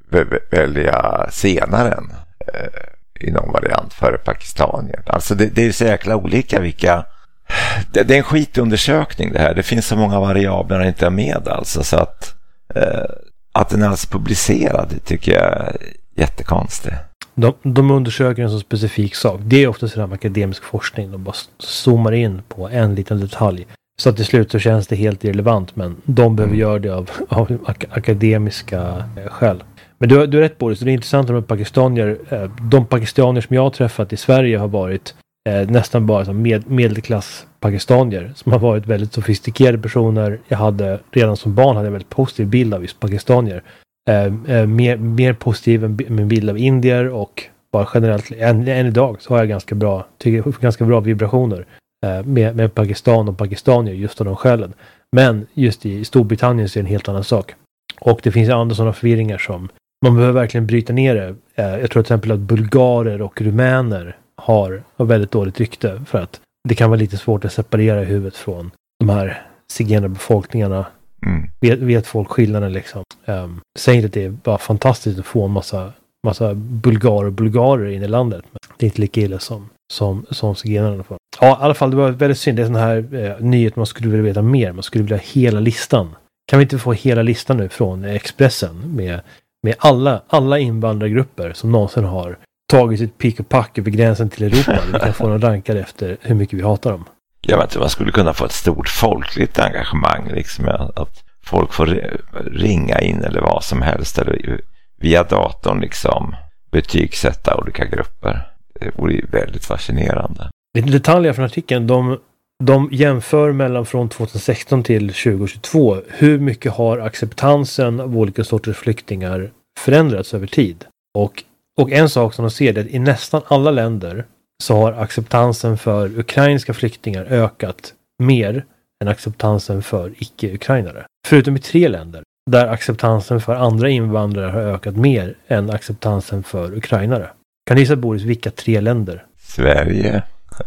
välja senaren eh, i någon variant före pakistanier. Alltså det, det är så jäkla olika vilka. Det, det är en skitundersökning det här. Det finns så många variabler som inte är med alltså, så att eh, att den är alltså publicerad, det tycker jag är jättekonstigt. De, de undersöker en så specifik sak. Det är ofta sådär med akademisk forskning. De bara zoomar in på en liten detalj. Så att till slut så känns det helt irrelevant. Men de behöver mm. göra det av, av ak- akademiska eh, skäl. Men du, du är rätt, Boris. Det är intressant med pakistanier. Eh, de pakistanier som jag har träffat i Sverige har varit eh, nästan bara som med, medelklass pakistanier. Som har varit väldigt sofistikerade personer. Jag hade redan som barn hade en väldigt positiv bild av just pakistanier. Eh, eh, mer, mer positiv än min bild av indier, och bara generellt än, än idag så har jag ganska bra, tycker, ganska bra vibrationer eh, med, med Pakistan och pakistanier just av de skälen. Men just i Storbritannien så är det en helt annan sak. Och det finns andra sådana förvirringar som man behöver verkligen bryta ner det. Eh, jag tror till exempel att bulgarer och rumäner har ett väldigt dåligt rykte, för att det kan vara lite svårt att separera i huvudet från de här zigenarbefolkningarna. Mm. Vet, vet folk skillnaden liksom. Um, säger inte att det är bara fantastiskt att få en massa, massa bulgarer och bulgarer in i landet. Men det är inte lika illa som, som, som zigenarna får. Ja, i alla fall, det var väldigt synd. Det är sån här eh, nyhet man skulle vilja veta mer. Man skulle vilja ha hela listan. Kan vi inte få hela listan nu från Expressen med, med alla, alla invandrargrupper som någonsin har tagit sitt pick och pack över gränsen till Europa? Vi kan få dem rankade efter hur mycket vi hatar dem. Jag vet inte, man skulle kunna få ett stort folkligt engagemang liksom, att folk får ringa in eller vad som helst eller via datorn liksom betygsätta olika grupper. Det vore ju väldigt fascinerande. Lite detaljer från artikeln. De, de jämför mellan från tjugohundrasexton till tjugohundratjugotvå. Hur mycket har acceptansen av olika sorters flyktingar förändrats över tid? Och, och en sak som de ser är att i nästan alla länder så har acceptansen för ukrainska flyktingar ökat mer än acceptansen för icke-ukrainare. Förutom i tre länder där acceptansen för andra invandrare har ökat mer än acceptansen för ukrainare. Kan du gissa, Boris, vilka tre länder? Sverige?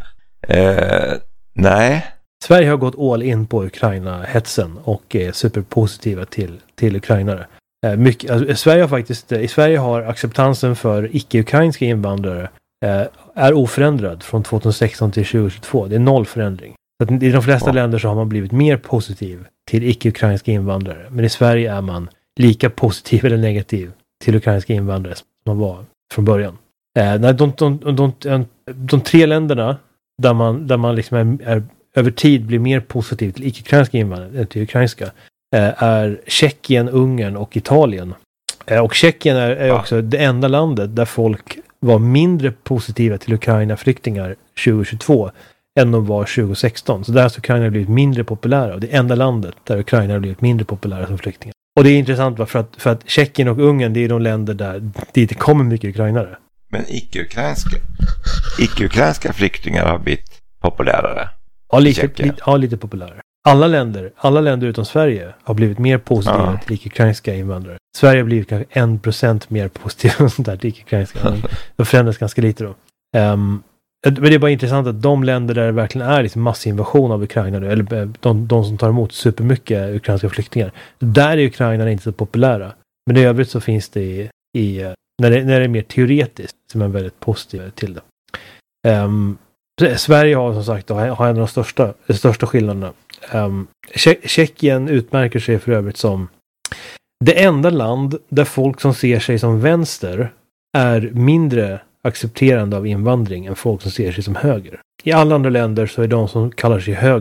Eh, nej. Sverige har gått all in på Ukraina-hetsen och är superpositiva till, till ukrainare. Eh, mycket, alltså, Sverige har faktiskt, i Sverige har acceptansen för icke-ukrainska invandrare eh, är oförändrad från tjugohundrasexton till tjugohundratjugotvå. Det är noll förändring. Så att i de flesta ja. länder så har man blivit mer positiv till icke-ukrainska invandrare. Men i Sverige är man lika positiv eller negativ till ukrainska invandrare som man var från början. Eh, de, de, de, de, de, de tre länderna där man, där man liksom är, är, över tid blir mer positiv till icke-ukrainska invandrare än till ukrainska eh, är Tjeckien, Ungern och Italien. Eh, och Tjeckien är, är också det enda landet där folk var mindre positiva till Ukraina-flyktingar tjugohundratjugotvå än de var tjugohundrasexton. Så där har Ukraina blivit mindre populära. Och det enda landet där Ukraina har blivit mindre populära som flyktingar. Och det är intressant för att, för att Tjeckien och Ungern, det är de länder där det kommer mycket ukrainare. Men icke-ukrainska, icke-ukrainska flyktingar har blivit populärare. Ja, lite, lite, ja, lite populärare. Alla länder, alla länder utom Sverige har blivit mer positiva ja. till icke-ukrainska invandrare. Sverige har blivit kanske en procent mer positiva där till icke-ukrainska. Det förändras ganska lite då. Um, Men det är bara intressant att de länder där det verkligen är liksom massinvasion av Ukraina, eller de, de som tar emot supermycket ukrainska flyktingar, där är Ukraina inte så populära. Men i övrigt så finns det i, i när, det, när det är mer teoretiskt som är väldigt positiv till det. Um, Sverige har som sagt har en av de största, de största skillnaderna. Um, Tjeckien utmärker sig för övrigt som det enda land där folk som ser sig som vänster är mindre accepterande av invandring än folk som ser sig som höger. I alla andra länder så är de som kallar sig höger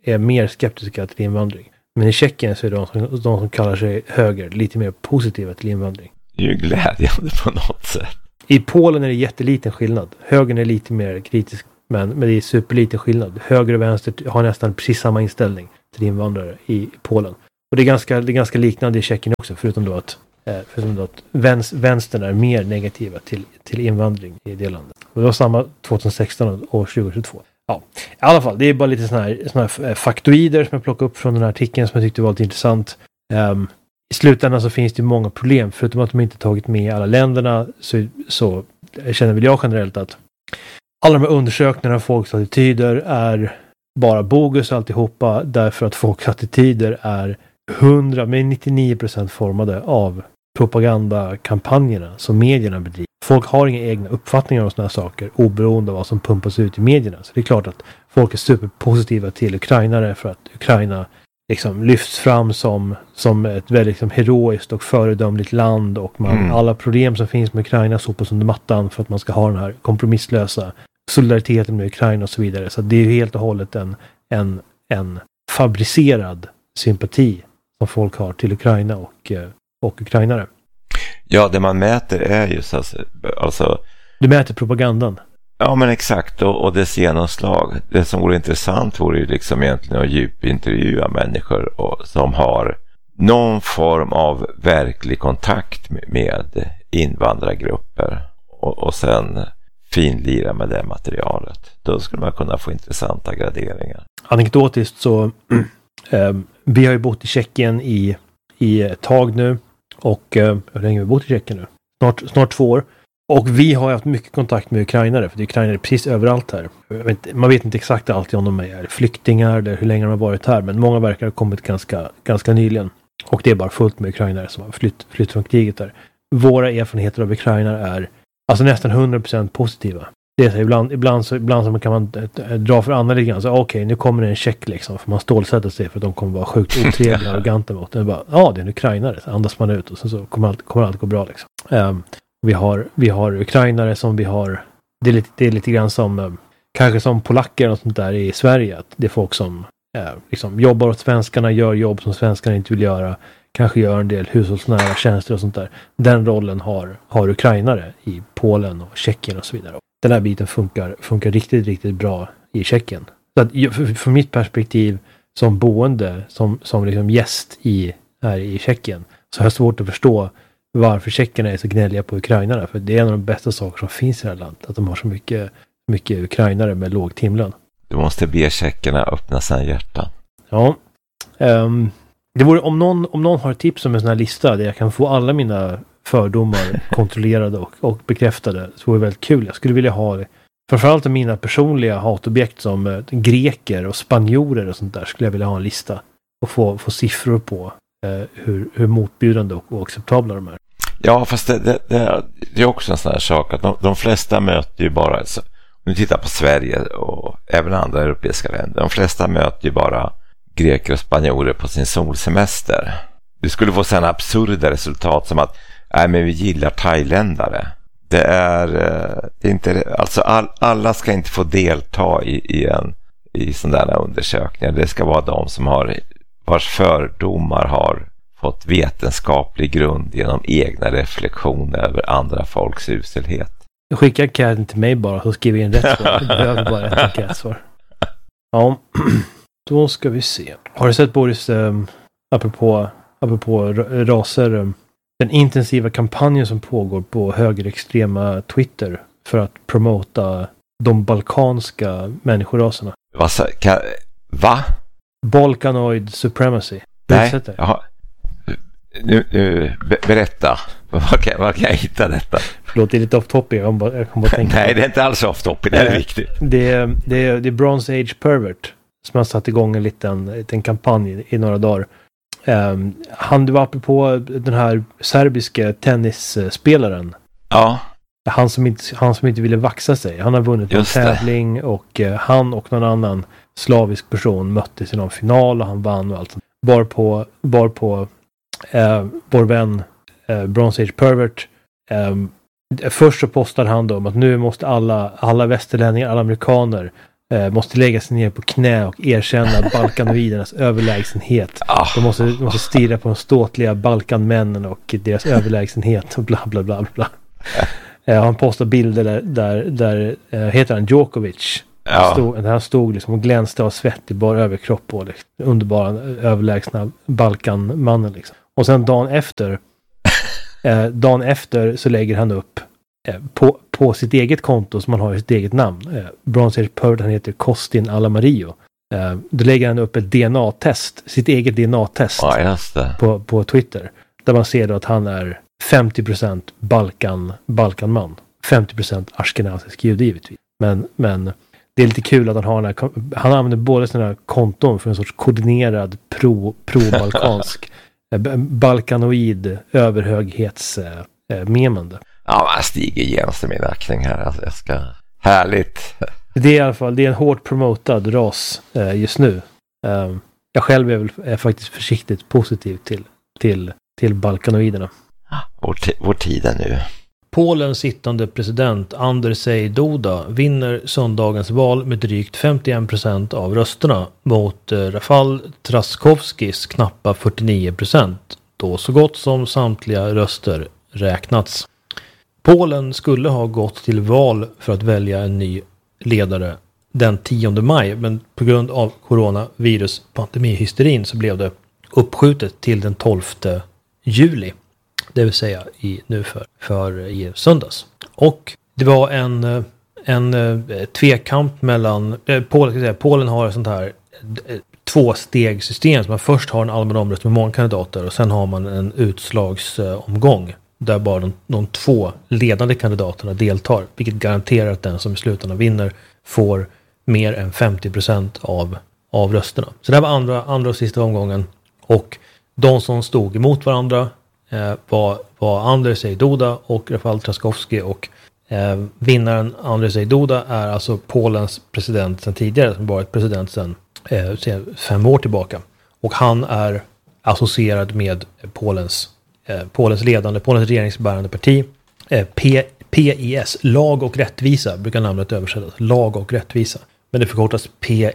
är mer skeptiska till invandring. Men i Tjeckien så är de som, de som kallar sig höger lite mer positiva till invandring. Det är ju glädjande på något sätt. I Polen är det jätteliten skillnad. Högern är lite mer kritisk, men, men det är superliten skillnad. Höger och vänster har nästan precis samma inställning till invandrare i Polen. Och det är ganska, det är ganska liknande i Tjeckien också, förutom då att, eh, förutom då att väns, vänstern är mer negativa till, till invandring i det landet. Och det var samma tjugohundrasexton och tjugohundratjugotvå. Ja, i alla fall, det är bara lite såna här, såna här faktoider som jag plockade upp från den här artikeln som jag tyckte var lite intressant. Um, I slutändan så finns det många problem, förutom att de inte tagit med alla länderna, så, så känner väl jag generellt att alla de här undersökningarna av folks attityder är bara bogus alltihopa, därför att folks attityder är hundra, men nittionio procent formade av propagandakampanjerna som medierna bedriver. Folk har inga egna uppfattningar om sådana här saker, oberoende av vad som pumpas ut i medierna. Så det är klart att folk är superpositiva till ukrainare för att Ukraina liksom lyfts fram som, som ett väldigt liksom, heroiskt och föredömligt land, och man, mm. alla problem som finns med Ukraina sopas under mattan för att man ska ha den här kompromisslösa solidariteten med Ukraina och så vidare. Så det är ju helt och hållet en, en, en fabricerad sympati som folk har till Ukraina och, och ukrainare. Ja, det man mäter är ju så alltså... Du mäter propagandan. Ja, men exakt, och, och dess genomslag. Det som vore intressant vore ju liksom egentligen att djupintervjua människor och, som har någon form av verklig kontakt med, med invandrargrupper, och, och sen finlira med det materialet. Då skulle man kunna få intressanta graderingar. Anekdotiskt så eh, vi har ju bott i Tjeckien i, i ett tag nu, och eh, hur länge har vi bott i Tjeckien nu? Snart, snart två år. Och vi har haft mycket kontakt med ukrainare, för det är ukrainare precis överallt här. Man vet inte exakt alltid om de är flyktingar eller hur länge de har varit här, men många verkar ha kommit ganska, ganska nyligen. Och det är bara fullt med ukrainare som har flytt, flytt från kriget där. Våra erfarenheter av ukrainare är alltså nästan hundra procent positiva. Det är så, ibland, ibland, så, ibland så kan man dra för andra lite grann. Så okej, okay, nu kommer det en check liksom. För man stålsätter sig för att de kommer vara sjukt otrevliga och arroganta mot det. Ja, ah, det är en ukrainare. Så andas man ut och så, så kommer, allt, kommer allt gå bra liksom. Um, vi, har, vi har ukrainare som vi har... Det är lite, det är lite grann som... Um, kanske som polacker och sånt där i Sverige. Att det är folk som uh, liksom jobbar åt svenskarna, gör jobb som svenskarna inte vill göra. Kanske gör en del hushållsnära tjänster och sånt där. Den rollen har, har ukrainare i Polen och Tjeckien och så vidare. Den här biten funkar, funkar riktigt, riktigt bra i Tjeckien. Så att från mitt perspektiv som boende, som, som liksom gäst i, här i Tjeckien, så har jag svårt att förstå varför tjeckerna är så gnälliga på ukrainarna. För det är en av de bästa saker som finns i det här landet. Att de har så mycket, mycket ukrainare med låg timlön. Du måste be tjeckerna öppna sina hjärtan. Ja. Um, det vore, om, någon, om någon har tips om en sån här lista där jag kan få alla mina fördomar kontrollerade och, och bekräftade, så vore det väldigt kul. Jag skulle vilja ha framförallt mina personliga hatobjekt som eh, greker och spanjorer och sånt där, skulle jag vilja ha en lista och få, få siffror på eh, hur, hur motbjudande och, och acceptabla de är. Ja, fast det, det, det, det är också en sån här sak att de, de flesta möter ju bara, alltså, om du tittar på Sverige och även andra europeiska länder, de flesta möter ju bara greker och spanjorer på sin solsemester. Du skulle få sådana absurda resultat som att nej, men vi gillar thailändare. Det är, det är inte, alltså all, alla ska inte få delta i, i en i sådana där undersökningar. Det ska vara de som har, vars fördomar har fått vetenskaplig grund genom egna reflektioner över andra folks uselhet. Jag skickar enkäten till mig bara, så skriver jag en rätt svar. Jag behöver bara ett enkätsvar. Ja, då ska vi se. Har du sett Boris, um, apropå, apropå raser, um, den intensiva kampanjen som pågår på högerextrema Twitter för att promota de balkanska människoraserna? Va? Kan, va? Balkanoid supremacy. Nej, jaha. Nu, nu, berätta. Var kan, var kan jag hitta detta? Förlåt, det är lite off topic. Jag bara, jag bara tänka Nej, det är inte alls off topic. Det är viktigt. Det är, det är, det är Bronze Age Pervert som har satt igång en liten, liten kampanj i några dagar. Um, han var uppe på den här serbiska tennisspelaren. Ja. Han som inte, han som inte ville vaxa sig. Han har vunnit en tävling och uh, han och någon annan slavisk person möttes i någon final och han vann och allt. Var på, var på uh, vår vän uh, Bronze Age Pervert. Um, först så postade han då om att nu måste alla, alla västerlänningar, alla amerikaner eh, måste lägga sig ner på knä och erkänna balkanoidernas överlägsenhet. Ah. De måste, måste stirra på de ståtliga balkanmännen och deras överlägsenhet och bla bla bla bla. Eh, han postar bilder där, där, där eh, heter han Djokovic. Ja. Stod, han stod liksom och glänste av svett i bara överkropp och liksom, underbara, överlägsna balkanmannen liksom. Och sen dagen efter eh, dagen efter så lägger han upp eh, på, på sitt eget konto som han har i sitt eget namn. Eh, Bronze Age Poet, han heter Costin Alamario. Eh, då lägger han upp ett D N A-test, sitt eget D N A-test Ja, just det. på, på Twitter. Där man ser då att han är femtio procent Balkan, Balkanman. femtio procent ashkenazisk jude givetvis. Men, men det är lite kul att han har den här, han använder båda sina här konton för en sorts koordinerad pro, pro-balkansk balkanoid överhöghets-memande. Ja, man stiger genast i min aktning här. Alltså, jag ska... Härligt. Det är i alla fall, det är en hårt promotad ras eh, just nu. Eh, jag själv är, väl, är faktiskt försiktigt positiv till, till, till balkanoiderna. Vår, t- vår tid är nu. Polens sittande president Andrzej Duda vinner söndagens val med drygt femtioen procent av rösterna mot eh, Rafał Trzaskowskis knappa fyrtionio procent, då så gott som samtliga röster räknats. Polen skulle ha gått till val för att välja en ny ledare den tionde maj, men på grund av coronavirus-pandemihysterin så blev det uppskjutet till den tolfte juli. Det vill säga i, nu för, för i söndags. Och det var en, en tvekamp mellan... Eh, Polen, ska säga, Polen har ett sånt här eh, tvåstegssystem. Så man först har en allmän omröstning med många kandidater och sen har man en utslagsomgång. Eh, där bara de, de två ledande kandidaterna deltar. Vilket garanterar att den som i slutändan vinner får mer än femtio procent av, av rösterna. Så det var andra, andra och sista omgången. Och de som stod emot varandra eh, var, var Andrzej Duda och Rafał Trzaskowski. Och eh, vinnaren Andrzej Duda är alltså Polens president sedan tidigare. Som varit president sedan, eh, sedan fem år tillbaka. Och han är associerad med Polens Eh, Polens ledande, Polens regeringsbärande parti, eh, P, PiS, Lag och rättvisa, brukar namnet översättas, Lag och rättvisa. Men det förkortas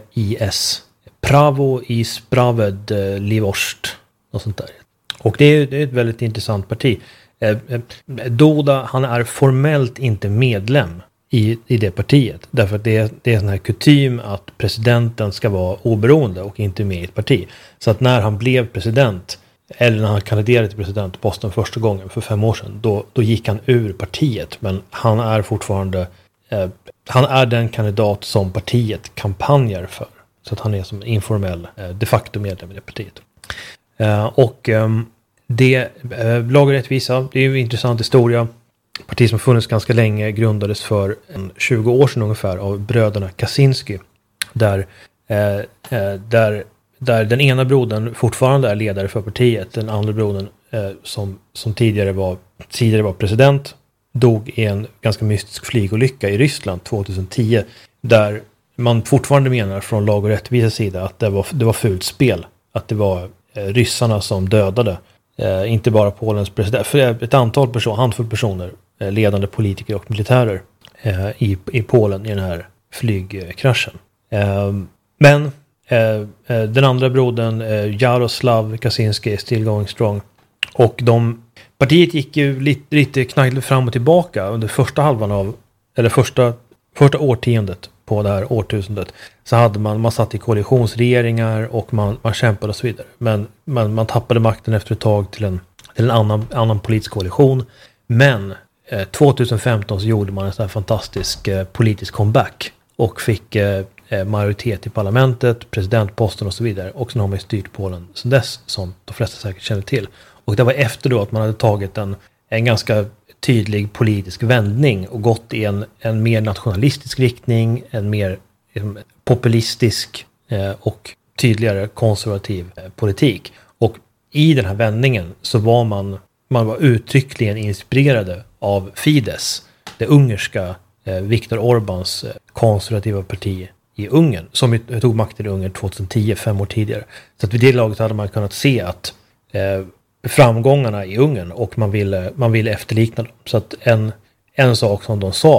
PiS, Prawo i Sprawiedliwość, och sånt där. Och det är, det är ett väldigt intressant parti. Eh, eh, Duda, han är formellt inte medlem i, i det partiet, därför att det är, det är sån här kutym att presidenten ska vara oberoende och inte med i ett parti. Så att när han blev president, eller när han kandiderade till presidentposten första gången för fem år sedan, då, då gick han ur partiet. Men han är fortfarande, eh, han är den kandidat som partiet kampanjar för. Så att han är som informell eh, de facto medlem i det partiet. Eh, och eh, det, eh, Lag och rättvisa, det är ju en intressant historia. Parti som funnits ganska länge, grundades för en tjugo år sedan ungefär av bröderna Kaczynski. Där, eh, eh, där Där den ena brodern fortfarande är ledare för partiet. Den andra brodern eh, som, som tidigare, var, tidigare var president dog i en ganska mystisk flygolycka i Ryssland tjugohundratio. Där man fortfarande menar från Lag och rättvisa sida att det var, det var fult spel. Att det var eh, ryssarna som dödade. Eh, inte bara Polens president. För ett antal personer, handfull personer, eh, ledande politiker och militärer eh, i, i Polen i den här flygkraschen. Eh, men Eh, eh, den andra brodern eh, Jaroslav Kaczynski är still going strong. Och de, partiet gick ju lite, lite knaggligt fram och tillbaka under första halvan av, eller första, första årtiondet på det här årtusendet. Så hade man, man satt i koalitionsregeringar och man, man kämpade och så vidare. Men man, man tappade makten efter ett tag till en, till en annan, annan politisk koalition. Men eh, tjugohundrafemton så gjorde man en sån här fantastisk eh, politisk comeback och fick eh, majoritet i parlamentet, presidentposten och så vidare. Och sen har man styrt Polen sedan dess, som de flesta säkert känner till. Och det var efter då att man hade tagit en, en ganska tydlig politisk vändning och gått i en, en mer nationalistisk riktning, en mer en populistisk eh, och tydligare konservativ eh, politik. Och i den här vändningen så var man, man var uttryckligen inspirerade av Fidesz, det ungerska eh, Viktor Orbáns eh, konservativa parti i Ungern, som tog makten i Ungern tjugohundratio, fem år tidigare. Så att vid det laget hade man kunnat se att eh, framgångarna i Ungern, och man ville, man ville efterlikna dem. Så att en, en sak som de sa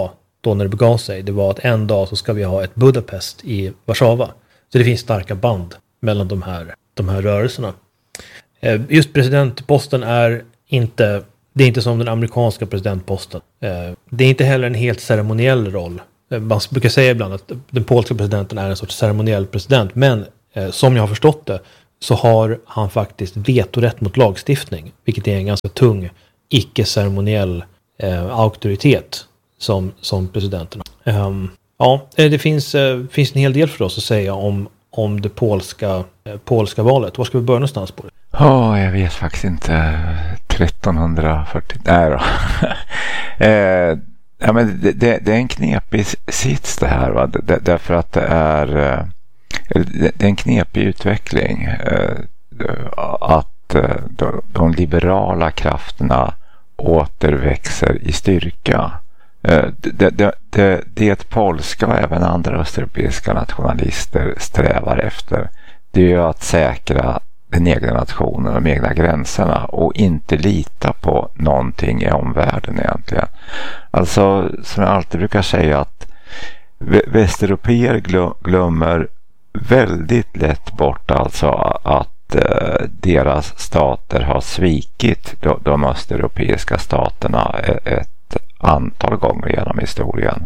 då när det begav sig, det var att en dag så ska vi ha ett Budapest i Warszawa. Så det finns starka band mellan de här, de här rörelserna. Just presidentposten är inte, det är inte som den amerikanska presidentposten. Det är inte heller en helt ceremoniell roll. Man brukar säga ibland att den polska presidenten är en sorts ceremoniell president, men som jag har förstått det så har han faktiskt vetorätt mot lagstiftning, vilket är en ganska tung icke-ceremoniell eh, auktoritet som, som presidenten. Um, ja, det finns, eh, finns en hel del för oss att säga om, om det polska, eh, polska valet. Var ska vi börja någonstans på det? Ja, oh, jag vet faktiskt inte. trettonhundrafyrtio... Nej då. eh, ja, men det, det, det är en knepig sits det här. Va? Det, därför att det är... Eh, det är en knepig utveckling eh, att eh, de, de liberala krafterna återväxer i styrka. Eh, det, det, det, det polska och även andra östeuropeiska nationalister strävar efter, det är att säkra den egna nationen och de egna gränserna och inte lita på någonting i omvärlden egentligen. Alltså, som jag alltid brukar säga, att västeuropeer glömmer väldigt lätt bort alltså att eh, deras stater har svikit de, de östeuropeiska staterna ett antal gånger genom historien.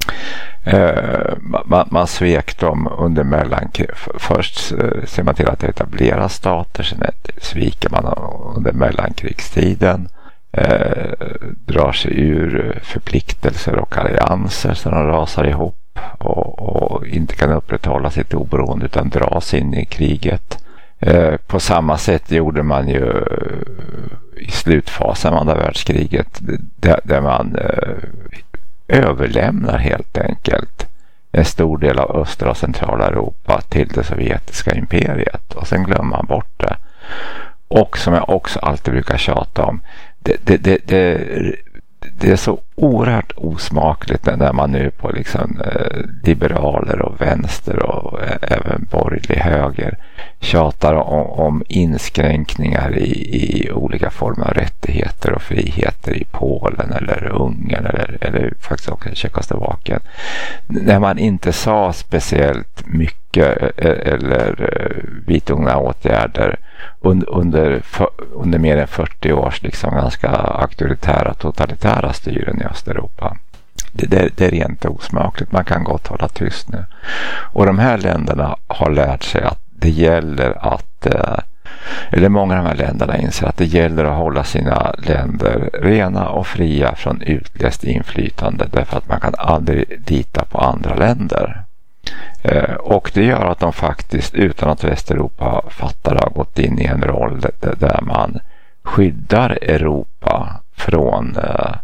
Eh, man, man svek dem under mellankrig. Först eh, ser man till att etablera stater, sen sviker man under mellankrigstiden. Eh, drar sig ur förpliktelser och allianser så de rasar ihop och, och inte kan upprätthålla sitt oberoende utan dras in i kriget. Eh, på samma sätt gjorde man ju i slutfasen av andra världskriget, där, där man eh, överlämnar helt enkelt en stor del av östra och centrala Europa till det sovjetiska imperiet och sen glömmer man bort det. Och som jag också alltid brukar tjata om, det, det, det, det, det är så oerhört osmakligt när man nu på liksom eh, liberaler och vänster och eh, även borgerlig höger tjatar om, om inskränkningar i, i olika former av rättigheter och friheter i Polen eller Ungern eller, eller faktiskt också Tjeckoslovakien. När man inte sa speciellt mycket eller vidtagna åtgärder under, under, under mer än fyrtio års liksom ganska auktoritära totalitära styren i Östeuropa. Det, det, det är rent osmakligt. Man kan gott hålla tyst nu. Och de här länderna har lärt sig att det gäller att, eller många av de här länderna inser att det gäller att hålla sina länder rena och fria från utläst inflytande, därför att man kan aldrig lita på andra länder. Och det gör att de faktiskt, utan att Västeuropa fattar, har gått in i en roll där man skyddar Europa från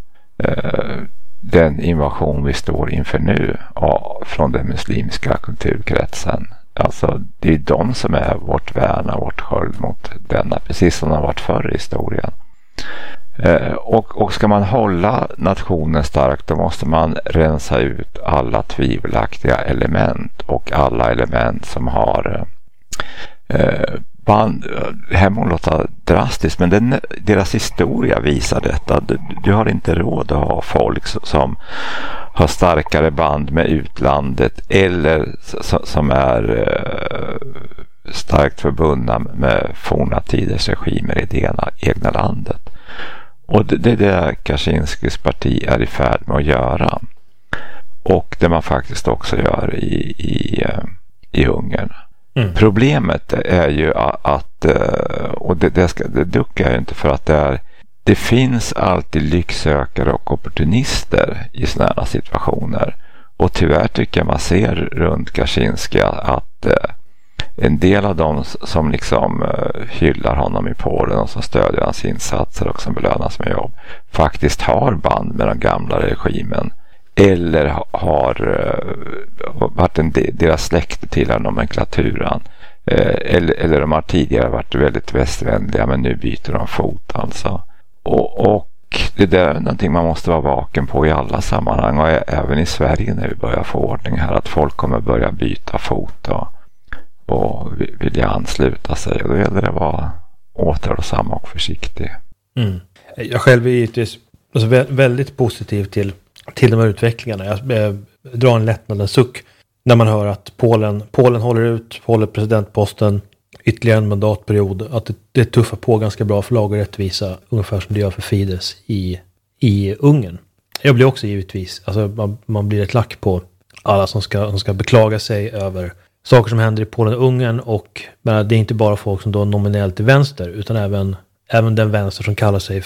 den invasion vi står inför nu från den muslimska kulturkretsen. Alltså det är de som är vårt värn och vårt sköld mot denna, precis som det har varit förr i historien. Eh, och, och ska man hålla nationen stark, då måste man rensa ut alla tvivelaktiga element och alla element som har eh, band. Här må låta drastiskt, men den, deras historia visar detta. Du, du har inte råd att ha folk som har starkare band med utlandet eller som är eh, starkt förbundna med forna tiders regimer i det ena, egna landet. Och det, det är det Kaczynskis parti är i färd med att göra. Och det man faktiskt också gör i, i, i Ungern. Mm. Problemet är ju att, och det, det, ska, det duckar jag inte för, att det är det finns alltid lycksökare och opportunister i sådana här situationer. Och tyvärr tycker jag man ser runt Kaczynski att eh, en del av dem som liksom eh, hyllar honom i Polen och som stödjer hans insatser och som belönas med jobb faktiskt har band med den gamla regimen. Eller har eh, varit en del, deras släkt till nomenklaturan. Eh, eller, eller de har tidigare varit väldigt västvänliga, men nu byter de fot alltså. Och, och det där är någonting man måste vara vaken på i alla sammanhang, och även i Sverige när vi börjar få ordning här, att folk kommer börja byta fot och, och vilja ansluta sig, och då gäller det att vara återhållsam och försiktig. Mm. Jag själv är givetvis alltså väldigt positiv till till de här utvecklingarna. Jag, jag drar en lättnadens suck när man hör att Polen, Polen håller ut, håller presidentposten ytterligare en mandatperiod, att det, det tuffar på ganska bra för lag och rättvisa, ungefär som det gör för Fidesz i, i Ungern. Jag blir också givetvis, alltså man, man blir ett lack på alla som ska, som ska beklaga sig över saker som händer i Polen och Ungern, och men det är inte bara folk som då nominellt är vänster, utan även, även den vänster som kallar sig